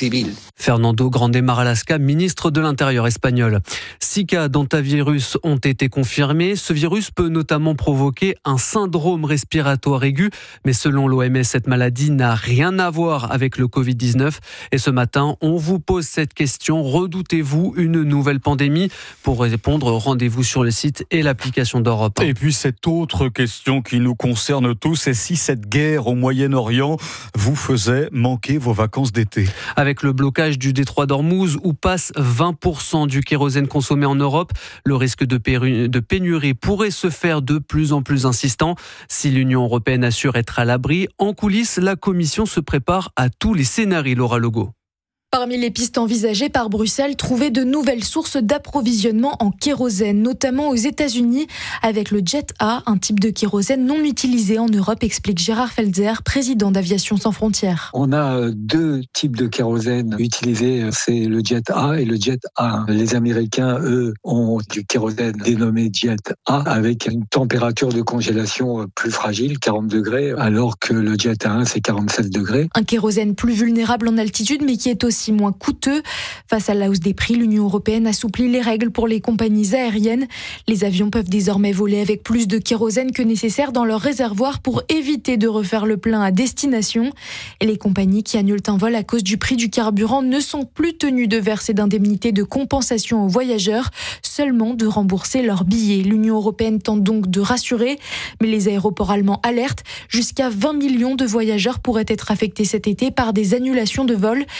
Fernando Grande Maralaska, ministre de l'Intérieur espagnol. Six cas d'hantavirus ont été confirmés. Ce virus peut notamment provoquer un syndrome respiratoire aigu. Mais selon l'O M S, cette maladie n'a rien à voir avec le covid dix-neuf. Et ce matin, on vous pose cette question. Redoutez-vous une nouvelle pandémie ? Pour répondre, rendez-vous sur le site et l'application d'Europe. Et puis cette autre question qui nous concerne tous, c'est si cette guerre au Moyen-Orient vous faisait manquer vos vacances d'été ? Avec le blocage du détroit d'Ormuz où passe vingt pour cent du kérosène consommé en Europe, le risque de, péru- de pénurie pourrait se faire de plus en plus insistant. Si l'Union européenne assure être à l'abri, en coulisses, la Commission se prépare à tous les scénarios. Laura Logo. Parmi les pistes envisagées par Bruxelles, trouver de nouvelles sources d'approvisionnement en kérosène, notamment aux États-Unis, avec le Jet A, un type de kérosène non utilisé en Europe, explique Gérard Felzer, président d'Aviation sans frontières. On a deux types de kérosène utilisés, c'est le Jet A et le Jet A. Les Américains, eux, ont du kérosène dénommé Jet A, avec une température de congélation plus fragile, quarante degrés, alors que le Jet A un, c'est quarante-sept degrés. Un kérosène plus vulnérable en altitude, mais qui est aussi moins coûteux. Face à la hausse des prix, l'Union européenne assouplit les règles pour les compagnies aériennes. Les avions peuvent désormais voler avec plus de kérosène que nécessaire dans leur réservoir pour éviter de refaire le plein à destination. Et les compagnies qui annulent un vol à cause du prix du carburant ne sont plus tenues de verser d'indemnités de compensation aux voyageurs, seulement de rembourser leurs billets. L'Union européenne tente donc de rassurer, mais les aéroports allemands alertent. Jusqu'à vingt millions de voyageurs pourraient être affectés cet été par des annulations de vols. Il y a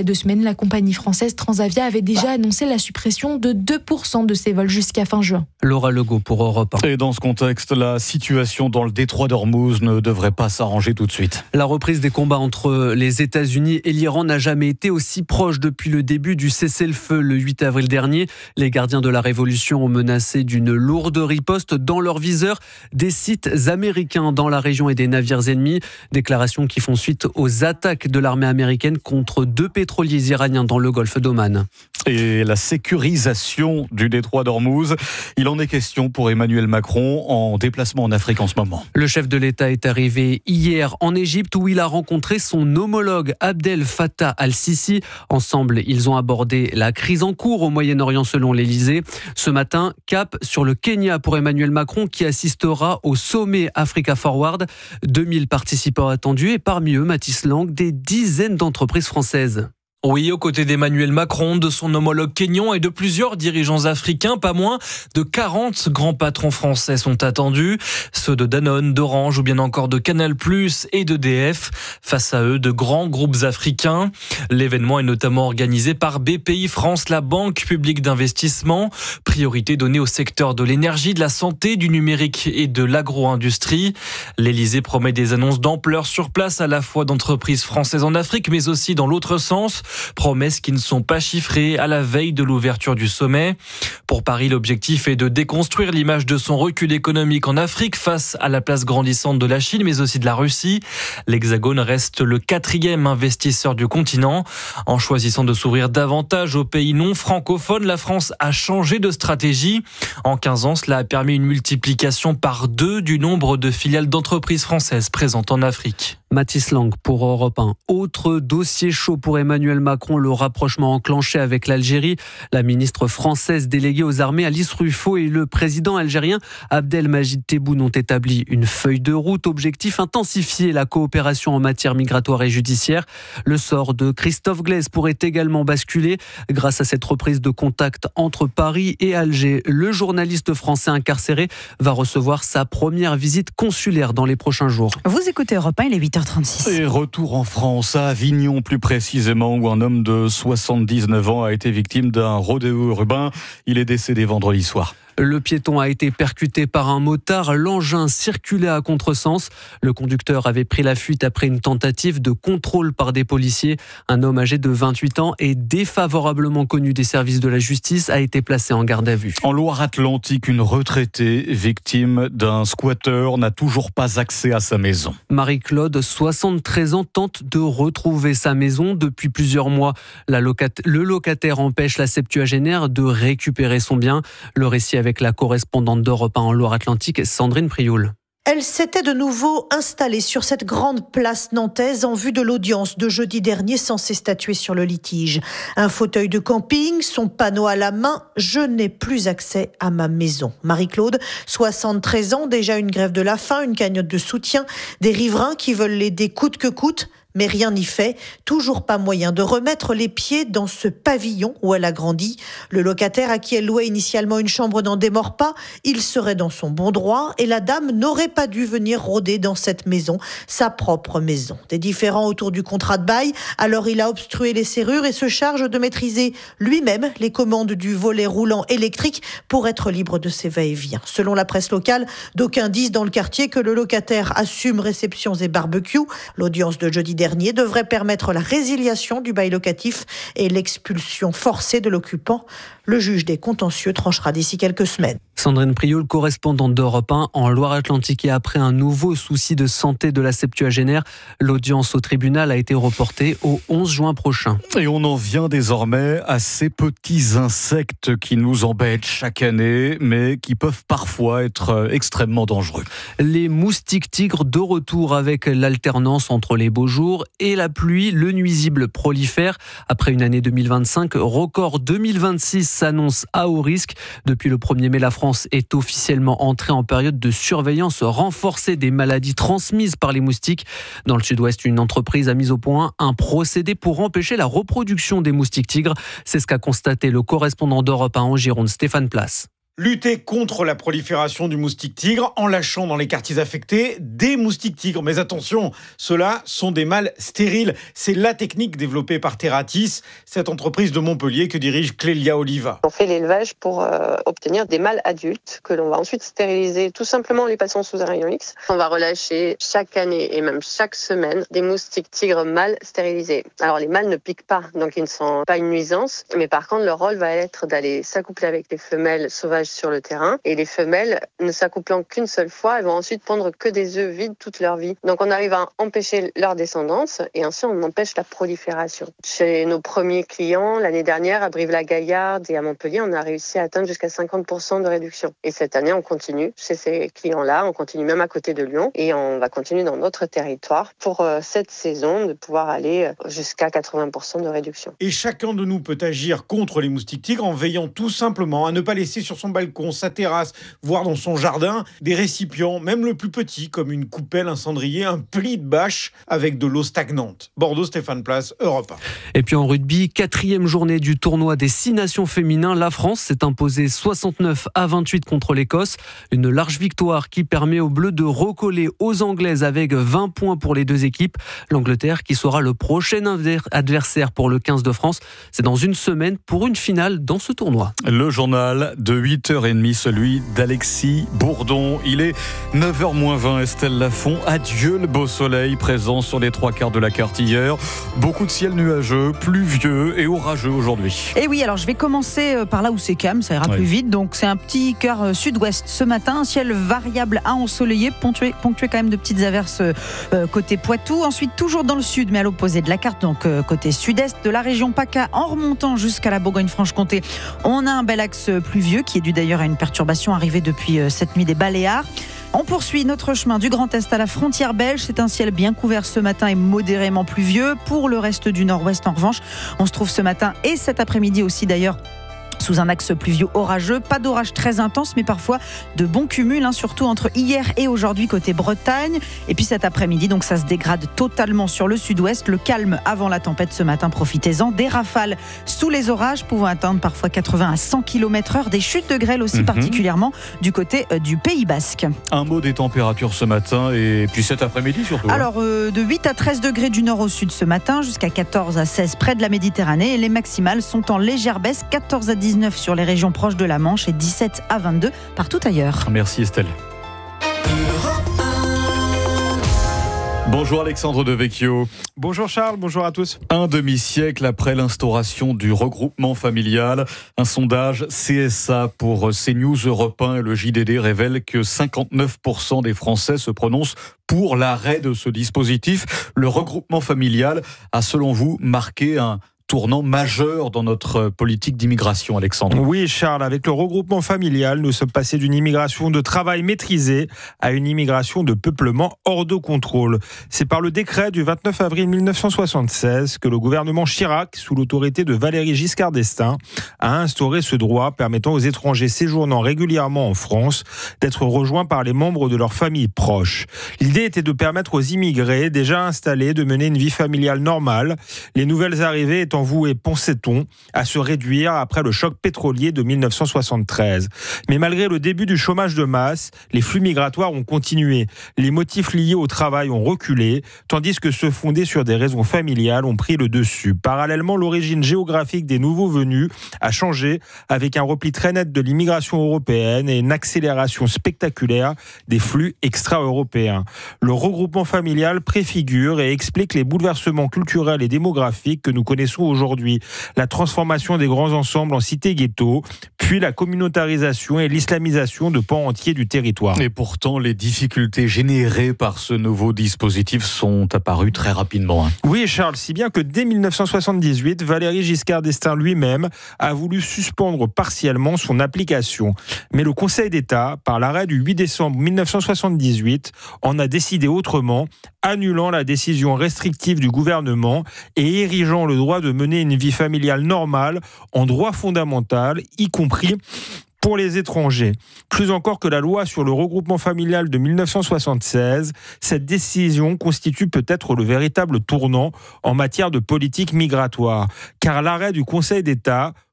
a deux semaines, la compagnie française Transavia avait déjà annoncé la suppression de deux pour cent de ses vols jusqu'à fin juin. Laura Legault pour Europe un. Et dans ce contexte, la situation dans le détroit d'Ormuz ne devrait pas s'arranger tout de suite. La reprise des combats entre les États-Unis et l'Iran n'a jamais été aussi proche depuis le début du cessez-le-feu le huit avril dernier. Les gardiens de la révolution ont menacé d'une lourde riposte dans leur viseur des sites américains dans la région et des navires ennemis. Déclarations qui font suite aux attaques de l'armée américaine contre deux pétroliers iraniens dans le golfe d'Oman. Et la sécurisation du détroit d'Ormuz, il en est question pour Emmanuel Macron en déplacement en Afrique en ce moment. Le chef de l'État est arrivé hier en Égypte où il a rencontré son homologue Abdel Fattah al-Sisi. Ensemble, ils ont abordé la crise en cours au Moyen-Orient selon l'Élysée. Ce matin, cap sur le Kenya pour Emmanuel Macron qui assistera au sommet Africa Forward. deux mille participants attendus et parmi eux, Mathis Lang, des dizaines d'entreprises françaises. Oui, aux côtés d'Emmanuel Macron, de son homologue kényan et de plusieurs dirigeants africains, pas moins de quarante grands patrons français sont attendus. Ceux de Danone, d'Orange ou bien encore de Canal plus et de d'E D F. Face à eux, de grands groupes africains. L'événement est notamment organisé par B P I France, la banque publique d'investissement. Priorité donnée au secteur de l'énergie, de la santé, du numérique et de l'agro-industrie. L'Élysée promet des annonces d'ampleur sur place, à la fois d'entreprises françaises en Afrique, mais aussi dans l'autre sens. Promesses qui ne sont pas chiffrées à la veille de l'ouverture du sommet. Pour Paris, l'objectif est de déconstruire l'image de son recul économique en Afrique face à la place grandissante de la Chine, mais aussi de la Russie. L'Hexagone reste le quatrième investisseur du continent. En choisissant de s'ouvrir davantage aux pays non francophones, la France a changé de stratégie. En quinze ans, cela a permis une multiplication par deux du nombre de filiales d'entreprises françaises présentes en Afrique. Mathis Lang pour Europe un. Autre dossier chaud pour Emmanuel Macron, le rapprochement enclenché avec l'Algérie. La ministre française déléguée aux armées Alice Ruffo et le président algérien Abdelmajid Tebboune ont établi une feuille de route. Objectif, intensifier la coopération en matière migratoire et judiciaire. Le sort de Christophe Glaise pourrait également basculer grâce à cette reprise de contact entre Paris et Alger. Le journaliste français incarcéré va recevoir sa première visite consulaire dans les prochains jours. Vous écoutez Europe un, il est huit heures trente-six. Et retour en France, à Avignon plus précisément, où un homme de soixante-dix-neuf ans a été victime d'un rodéo urbain. Il est décédé vendredi soir. Le piéton a été percuté par un motard. L'engin circulait à contresens. Le conducteur avait pris la fuite après une tentative de contrôle par des policiers. Un homme âgé de vingt-huit ans et défavorablement connu des services de la justice a été placé en garde à vue. En Loire-Atlantique, une retraitée victime d'un squatteur n'a toujours pas accès à sa maison. Marie-Claude, soixante-treize ans, tente de retrouver sa maison depuis plusieurs mois. La locataire, le locataire empêche la septuagénaire de récupérer son bien. Le récit avec la correspondante d'Europe un en Loire-Atlantique, Sandrine Prioul. Elle s'était de nouveau installée sur cette grande place nantaise en vue de l'audience de jeudi dernier censée statuer sur le litige. Un fauteuil de camping, son panneau à la main, je n'ai plus accès à ma maison. Marie-Claude, soixante-treize ans, déjà une grève de la faim, une cagnotte de soutien, des riverains qui veulent l'aider coûte que coûte. Mais rien n'y fait, toujours pas moyen de remettre les pieds dans ce pavillon où elle a grandi. Le locataire à qui elle louait initialement une chambre n'en démord pas, il serait dans son bon droit et la dame n'aurait pas dû venir rôder dans cette maison, sa propre maison. Des différends autour du contrat de bail, alors il a obstrué les serrures et se charge de maîtriser lui-même les commandes du volet roulant électrique pour être libre de ses va-et-vient. Selon la presse locale, d'aucuns disent dans le quartier que le locataire assume réceptions et barbecues. L'audience de jeudi dernier devrait permettre la résiliation du bail locatif et l'expulsion forcée de l'occupant. Le juge des contentieux tranchera d'ici quelques semaines. Sandrine Prioul, correspondante d'Europe un en Loire-Atlantique, et après un nouveau souci de santé de la septuagénaire, l'audience au tribunal a été reportée au onze juin prochain. Et on en vient désormais à ces petits insectes qui nous embêtent chaque année, mais qui peuvent parfois être extrêmement dangereux. Les moustiques tigres de retour avec l'alternance entre les beaux jours et la pluie, le nuisible prolifère. Après une année deux mille vingt-cinq, record deux mille vingt-six s'annonce à haut risque. Depuis le premier mai, la France est officiellement entrée en période de surveillance renforcée des maladies transmises par les moustiques. Dans le sud-ouest, une entreprise a mis au point un procédé pour empêcher la reproduction des moustiques tigres. C'est ce qu'a constaté le correspondant d'Europe un en Gironde, Stéphane Place. Lutter contre la prolifération du moustique tigre en lâchant dans les quartiers affectés des moustiques tigres. Mais attention, ceux-là sont des mâles stériles. C'est la technique développée par Terratis, cette entreprise de Montpellier que dirige Clélia Oliva. On fait l'élevage pour euh, obtenir des mâles adultes que l'on va ensuite stériliser tout simplement en les passant sous un rayon X. On va relâcher chaque année et même chaque semaine des moustiques tigres mâles stérilisés. Alors les mâles ne piquent pas, donc ils ne sont pas une nuisance, mais par contre leur rôle va être d'aller s'accoupler avec les femelles sauvages sur le terrain, et les femelles ne s'accouplant qu'une seule fois, elles vont ensuite pondre que des œufs vides toute leur vie. Donc on arrive à empêcher leur descendance et ainsi on empêche la prolifération. Chez nos premiers clients, l'année dernière, à Brive-la-Gaillarde et à Montpellier, on a réussi à atteindre jusqu'à cinquante pour cent de réduction. Et cette année, on continue chez ces clients-là, on continue même à côté de Lyon et on va continuer dans notre territoire pour euh, cette saison de pouvoir aller jusqu'à quatre-vingts pour cent de réduction. Et chacun de nous peut agir contre les moustiques tigres en veillant tout simplement à ne pas laisser sur son balcon, sa terrasse, voire dans son jardin, des récipients, même le plus petit, comme une coupelle, un cendrier, un pli de bâche avec de l'eau stagnante. Bordeaux, Stéphane Place, Europe un. Et puis en rugby, quatrième journée du tournoi des six nations féminins, la France s'est imposée soixante-neuf à vingt-huit contre l'Écosse. Une large victoire qui permet aux Bleus de recoller aux Anglaises avec vingt points pour les deux équipes. L'Angleterre qui sera le prochain adversaire pour le quinze de France. C'est dans une semaine pour une finale dans ce tournoi. Le journal de huit heures trente, celui d'Alexis Bourdon. Il est neuf heures moins vingt, Estelle Lafont. Adieu le beau soleil présent sur les trois quarts de la carte hier. Beaucoup de ciel nuageux, pluvieux et orageux aujourd'hui. Et oui, alors je vais commencer par là où c'est calme, ça ira oui. plus vite. Donc c'est un petit cœur sud-ouest ce matin, un ciel variable à ensoleillé, ponctué, ponctué quand même de petites averses euh, côté Poitou. Ensuite toujours dans le sud, mais à l'opposé de la carte, donc euh, côté sud-est de la région PACA, en remontant jusqu'à la Bourgogne-Franche-Comté, on a un bel axe pluvieux qui est dû d'ailleurs à une perturbation arrivée depuis euh, cette nuit des Baléares. On poursuit notre chemin du Grand Est à la frontière belge. C'est un ciel bien couvert ce matin et modérément pluvieux. Pour le reste du nord-ouest, en revanche, on se trouve ce matin et cet après-midi aussi d'ailleurs sous un axe pluvieux orageux. Pas d'orage très intense, mais parfois de bons cumuls, hein, surtout entre hier et aujourd'hui côté Bretagne. Et puis cet après-midi, donc ça se dégrade totalement sur le sud-ouest. Le calme avant la tempête ce matin, profitez-en. Des rafales sous les orages pouvant atteindre parfois quatre-vingts à cent kilomètres heure. Des chutes de grêle aussi, mmh. particulièrement du côté euh, du Pays Basque. Un mot des températures ce matin et puis cet après-midi surtout. Alors euh, de huit à treize degrés du nord au sud ce matin, jusqu'à quatorze à seize près de la Méditerranée. Et les maximales sont en légère baisse, quatorze à dix-neuf sur les régions proches de la Manche et dix-sept à vingt-deux partout ailleurs. Merci Estelle. Bonjour Alexandre Devecchio. Bonjour Charles, bonjour à tous. Un demi-siècle après l'instauration du regroupement familial, un sondage C S A pour CNews, Europe un et le J D D révèle que cinquante-neuf pour cent des Français se prononcent pour l'arrêt de ce dispositif. Le regroupement familial a selon vous marqué un tournant majeur dans notre politique d'immigration, Alexandre. Oui, Charles, avec le regroupement familial, nous sommes passés d'une immigration de travail maîtrisée à une immigration de peuplement hors de contrôle. C'est par le décret du vingt-neuf avril mille neuf cent soixante-seize que le gouvernement Chirac, sous l'autorité de Valéry Giscard d'Estaing, a instauré ce droit permettant aux étrangers séjournant régulièrement en France d'être rejoints par les membres de leur famille proche. L'idée était de permettre aux immigrés déjà installés de mener une vie familiale normale, les nouvelles arrivées étant voué, pensait-on, à se réduire après le choc pétrolier de mille neuf cent soixante-treize. Mais malgré le début du chômage de masse, les flux migratoires ont continué. Les motifs liés au travail ont reculé, tandis que ceux fondés sur des raisons familiales ont pris le dessus. Parallèlement, l'origine géographique des nouveaux venus a changé, avec un repli très net de l'immigration européenne et une accélération spectaculaire des flux extra-européens. Le regroupement familial préfigure et explique les bouleversements culturels et démographiques que nous connaissons aujourd'hui, la transformation des grands ensembles en cités-ghettos, puis la communautarisation et l'islamisation de pans entiers du territoire. Et pourtant, les difficultés générées par ce nouveau dispositif sont apparues très rapidement. Hein. Oui, Charles, si bien que dès mille neuf cent soixante-dix-huit, Valéry Giscard d'Estaing lui-même a voulu suspendre partiellement son application. Mais le Conseil d'État, par l'arrêt du huit décembre mille neuf cent soixante-dix-huit, en a décidé autrement, annulant la décision restrictive du gouvernement et érigeant le droit de mener une vie familiale normale en droit fondamental, y compris pour les étrangers. Plus encore que la loi sur le regroupement familial de mille neuf cent soixante-seize, cette décision constitue peut-être le véritable tournant en matière de politique migratoire, car l'arrêt du Conseil d'État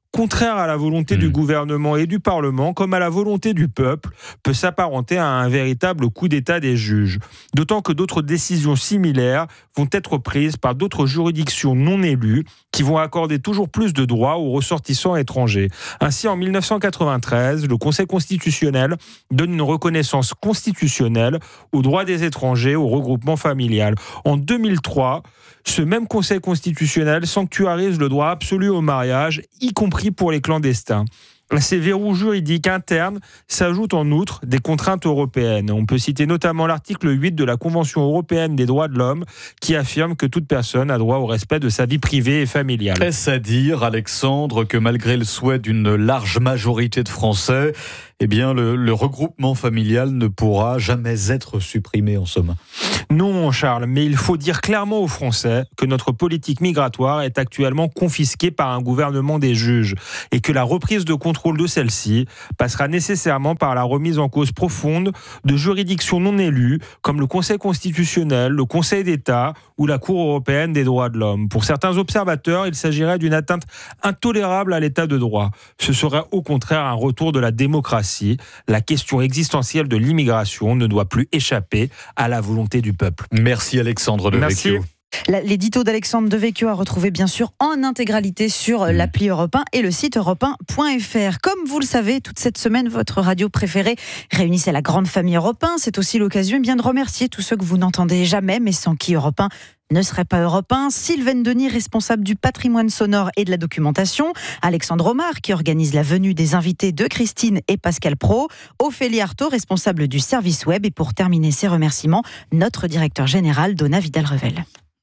contraire à la volonté mmh. du gouvernement et du Parlement, comme à la volonté du peuple, peut s'apparenter à un véritable coup d'État des juges. D'autant que d'autres décisions similaires vont être prises par d'autres juridictions non élues qui vont accorder toujours plus de droits aux ressortissants étrangers. Ainsi, en mille neuf cent quatre-vingt-treize, le Conseil constitutionnel donne une reconnaissance constitutionnelle aux droits des étrangers au regroupement familial. En deux mille trois, ce même Conseil constitutionnel sanctuarise le droit absolu au mariage, y compris pour les clandestins. À ces verrous juridiques internes s'ajoutent en outre des contraintes européennes. On peut citer notamment l'article huit de la Convention européenne des droits de l'homme qui affirme que toute personne a droit au respect de sa vie privée et familiale. Est-ce à dire, Alexandre, que malgré le souhait d'une large majorité de Français, eh bien, le, le regroupement familial ne pourra jamais être supprimé, en somme? Non, Charles, mais il faut dire clairement aux Français que notre politique migratoire est actuellement confisquée par un gouvernement des juges et que la reprise de contrôle de celle-ci passera nécessairement par la remise en cause profonde de juridictions non élues comme le Conseil constitutionnel, le Conseil d'État ou la Cour européenne des droits de l'homme. Pour certains observateurs, il s'agirait d'une atteinte intolérable à l'état de droit. Ce serait au contraire un retour de la démocratie. La question existentielle de l'immigration ne doit plus échapper à la volonté du peuple. Merci Alexandre Devecchio. L'édito d'Alexandre Devecchio à retrouver bien sûr en intégralité sur l'appli Europe un et le site europe un point f r. Comme vous le savez, toute cette semaine, votre radio préférée réunissait la grande famille Europe un. C'est aussi l'occasion eh bien, de remercier tous ceux que vous n'entendez jamais, mais sans qui Europe un ne serait pas Europe un. Sylvaine Denis, responsable du patrimoine sonore et de la documentation. Alexandre Omar, qui organise la venue des invités de Christine et Pascal Pro. Ophélie Artaud, responsable du service web. Et pour terminer ces remerciements, notre directeur général, Donna Vidal-Revel.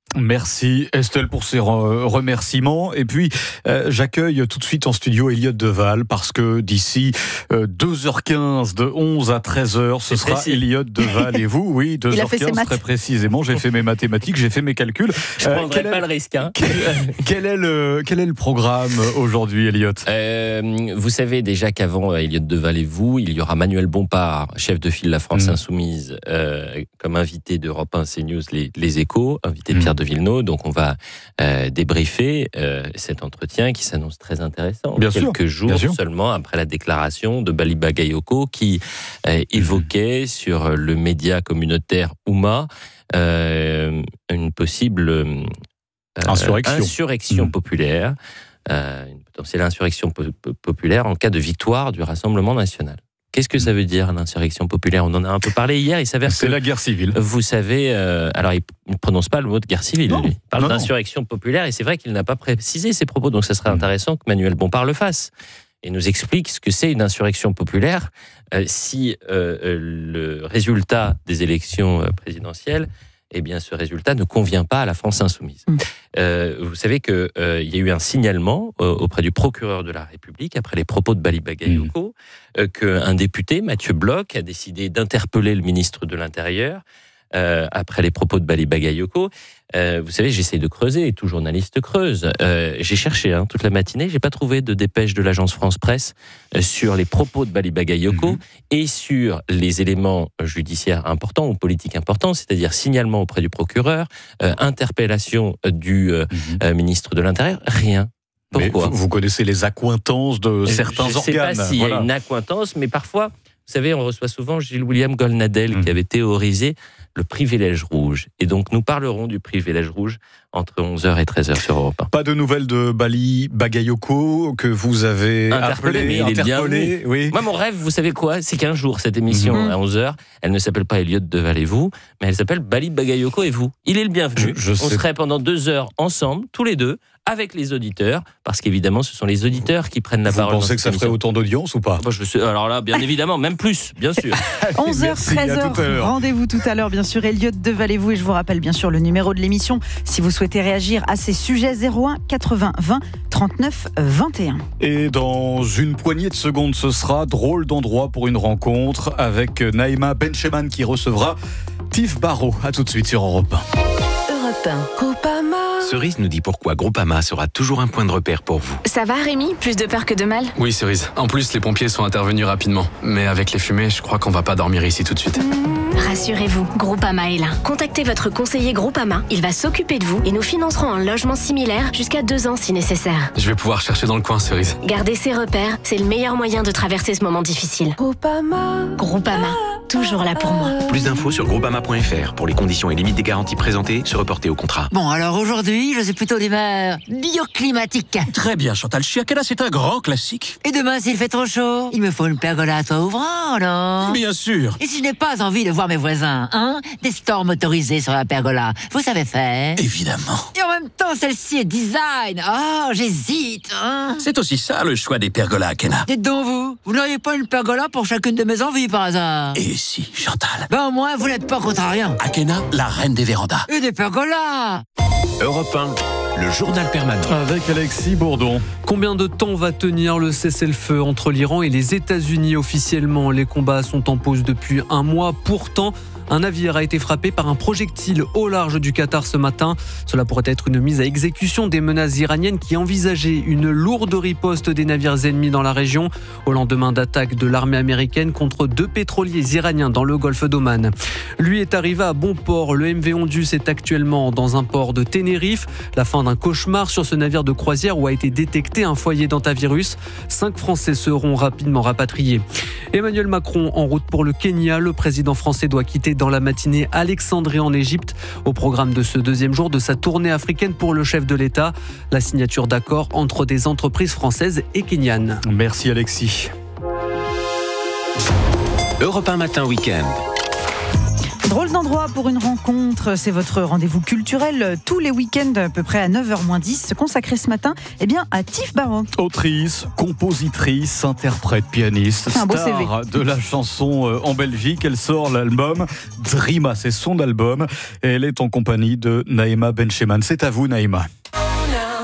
Merci Estelle pour ces remerciements. Et puis, euh, j'accueille tout de suite en studio Elliot Deval parce que d'ici euh, deux heures quinze, de onze à treize heures, ce sera précis. Elliot Deval et vous, oui, deux heures quinze très précisément. J'ai fait mes mathématiques, j'ai fait mes calculs. Je ne euh, prendrai pas est, le risque. Hein. Quel, quel, est le, quel est le programme aujourd'hui, Elliot? euh, Vous savez déjà qu'avant Elliot Deval et vous, il y aura Manuel Bompard, chef de file de la France mmh. Insoumise, euh, comme invité d'Europe un CNews, les, les Échos, invité de Pierre de Villeneuve, donc on va euh, débriefer euh, cet entretien qui s'annonce très intéressant. Bien quelques sûr, jours bien sûr. seulement après la déclaration de Bali Bagayoko qui euh, évoquait mmh. sur le média communautaire Ouma euh, une possible euh, insurrection, insurrection mmh. populaire, euh, une potentielle insurrection po- populaire en cas de victoire du Rassemblement national. Qu'est-ce que ça veut dire, l'insurrection populaire? On en a un peu parlé hier. Il s'avère C'est que, la guerre civile. Vous savez, euh, alors il ne prononce pas le mot de guerre civile. Non, lui. Il parle non, d'insurrection non. populaire et c'est vrai qu'il n'a pas précisé ses propos. Donc ça serait intéressant que Manuel Bompard le fasse et nous explique ce que c'est une insurrection populaire euh, si euh, le résultat des élections présidentielles, eh bien, ce résultat ne convient pas à la France insoumise. Mmh. Euh, vous savez qu'il euh, y a eu un signalement euh, auprès du procureur de la République, après les propos de Bali Bagayoko, mmh. euh, qu'un député, Mathieu Bloch, a décidé d'interpeller le ministre de l'Intérieur euh, après les propos de Bali Bagayoko. Euh, vous savez, j'essaie de creuser, et tout journaliste creuse. Euh, j'ai cherché hein, toute la matinée, j'ai pas trouvé de dépêche de l'agence France Presse euh, sur les propos de Bali Bagayoko mmh. et sur les éléments judiciaires importants ou politiques importants, c'est-à-dire signalement auprès du procureur, euh, interpellation du euh, mmh. euh, ministre de l'Intérieur, rien. Pourquoi? Mais vous connaissez les accointances de certains je organes. Je ne sais pas s'il voilà. y a une accointance, mais parfois, vous savez, on reçoit souvent Gilles-William Golnadel mmh. qui avait théorisé le privilège rouge. Et donc, nous parlerons du privilège rouge entre onze heures et treize heures sur Europe un. Pas de nouvelles de Bali Bagayoko que vous avez interpellé, appelé, mais il interpellé, est bien oui. Moi, mon rêve, vous savez quoi? C'est qu'un jour, cette émission mmh. à onze heures, elle ne s'appelle pas Elliot Deval et vous, mais elle s'appelle Bali Bagayoko et vous. Il est le bienvenu. Je, je On sais. serait pendant deux heures ensemble, tous les deux, avec les auditeurs, parce qu'évidemment, ce sont les auditeurs qui prennent la vous parole. Vous pensez que ça émission. ferait autant d'audience ou pas? Moi, je sais, alors là, bien évidemment, même plus, bien sûr. onze heures, treize heures, rendez-vous tout à l'heure, bien sûr. Elliot Deval et vous, et je vous rappelle bien sûr le numéro de l'émission si vous souhaitez réagir à ces sujets. Zéro un quatre-vingts vingt trente-neuf vingt et un. Et dans une poignée de secondes, ce sera drôle d'endroit pour une rencontre avec Naïma Bencheman qui recevra Tiff Barrault. A tout de suite sur Europe un. Europe Europe un. Groupama. Cerise nous dit pourquoi Groupama sera toujours un point de repère pour vous. Ça va Rémi? Plus de peur que de mal? Oui Cerise. En plus les pompiers sont intervenus rapidement. Mais avec les fumées, je crois qu'on va pas dormir ici tout de suite. Rassurez-vous, Groupama est là. Contactez votre conseiller Groupama. Il va s'occuper de vous et nous financerons un logement similaire jusqu'à deux ans si nécessaire. Je vais pouvoir chercher dans le coin, Cerise. Gardez ses repères, c'est le meilleur moyen de traverser ce moment difficile. Groupama. Groupama, toujours là pour moi. Plus d'infos sur groupama point f r. Pour les conditions et limites des garanties présentées, se reporter au contrat. Bon, alors aujourd'hui, je suis plutôt d'humeur bioclimatique. Très bien, Chantal Chiakela, c'est un grand classique. Et demain, s'il fait trop chaud, il me faut une pergola à toit ouvrant, non? Bien sûr. Et si je n'ai pas envie de voir mes voisins, hein? Des stores motorisés sur la pergola, vous savez faire? Évidemment. Et en même temps, celle-ci est design. Oh, j'hésite, hein? C'est aussi ça, le choix des pergolas, Akena. Dites donc, vous, vous n'auriez pas une pergola pour chacune de mes envies, par hasard? Et si, Chantal? Ben au moins, vous n'êtes pas contrariant. Akena, la reine des vérandas. Et des pergolas. Europe un, le journal permanent. Avec Alexis Bourdon. Combien de temps va tenir le cessez-le-feu entre l'Iran et les États-Unis? Officiellement, les combats sont en pause depuis un mois. Pourtant, un navire a été frappé par un projectile au large du Qatar ce matin. Cela pourrait être une mise à exécution des menaces iraniennes qui envisageaient une lourde riposte des navires ennemis dans la région au lendemain d'attaques de l'armée américaine contre deux pétroliers iraniens dans le golfe d'Oman. Lui est arrivé à bon port. Le M V Ondus est actuellement dans un port de Tenerife. La fin d'un cauchemar sur ce navire de croisière où a été détecté un foyer d'antavirus. Cinq Français seront rapidement rapatriés. Emmanuel Macron en route pour le Kenya. Le président français doit quitter dans la matinée Alexandrie en Égypte. Au programme de ce deuxième jour de sa tournée africaine pour le chef de l'État, la signature d'accords entre des entreprises françaises et kenyanes. Merci Alexis. Europe un matin week-end. Drôle d'endroit pour une rencontre, c'est votre rendez-vous culturel tous les week-ends à peu près à neuf heures moins dix, consacré ce matin eh bien, à Tif Barrault. Autrice, compositrice, interprète, pianiste, C'est un beau star C V. de la chanson en Belgique. Elle sort l'album Drima, c'est son album et elle est en compagnie de Naïma Bencheman. C'est à vous Naïma.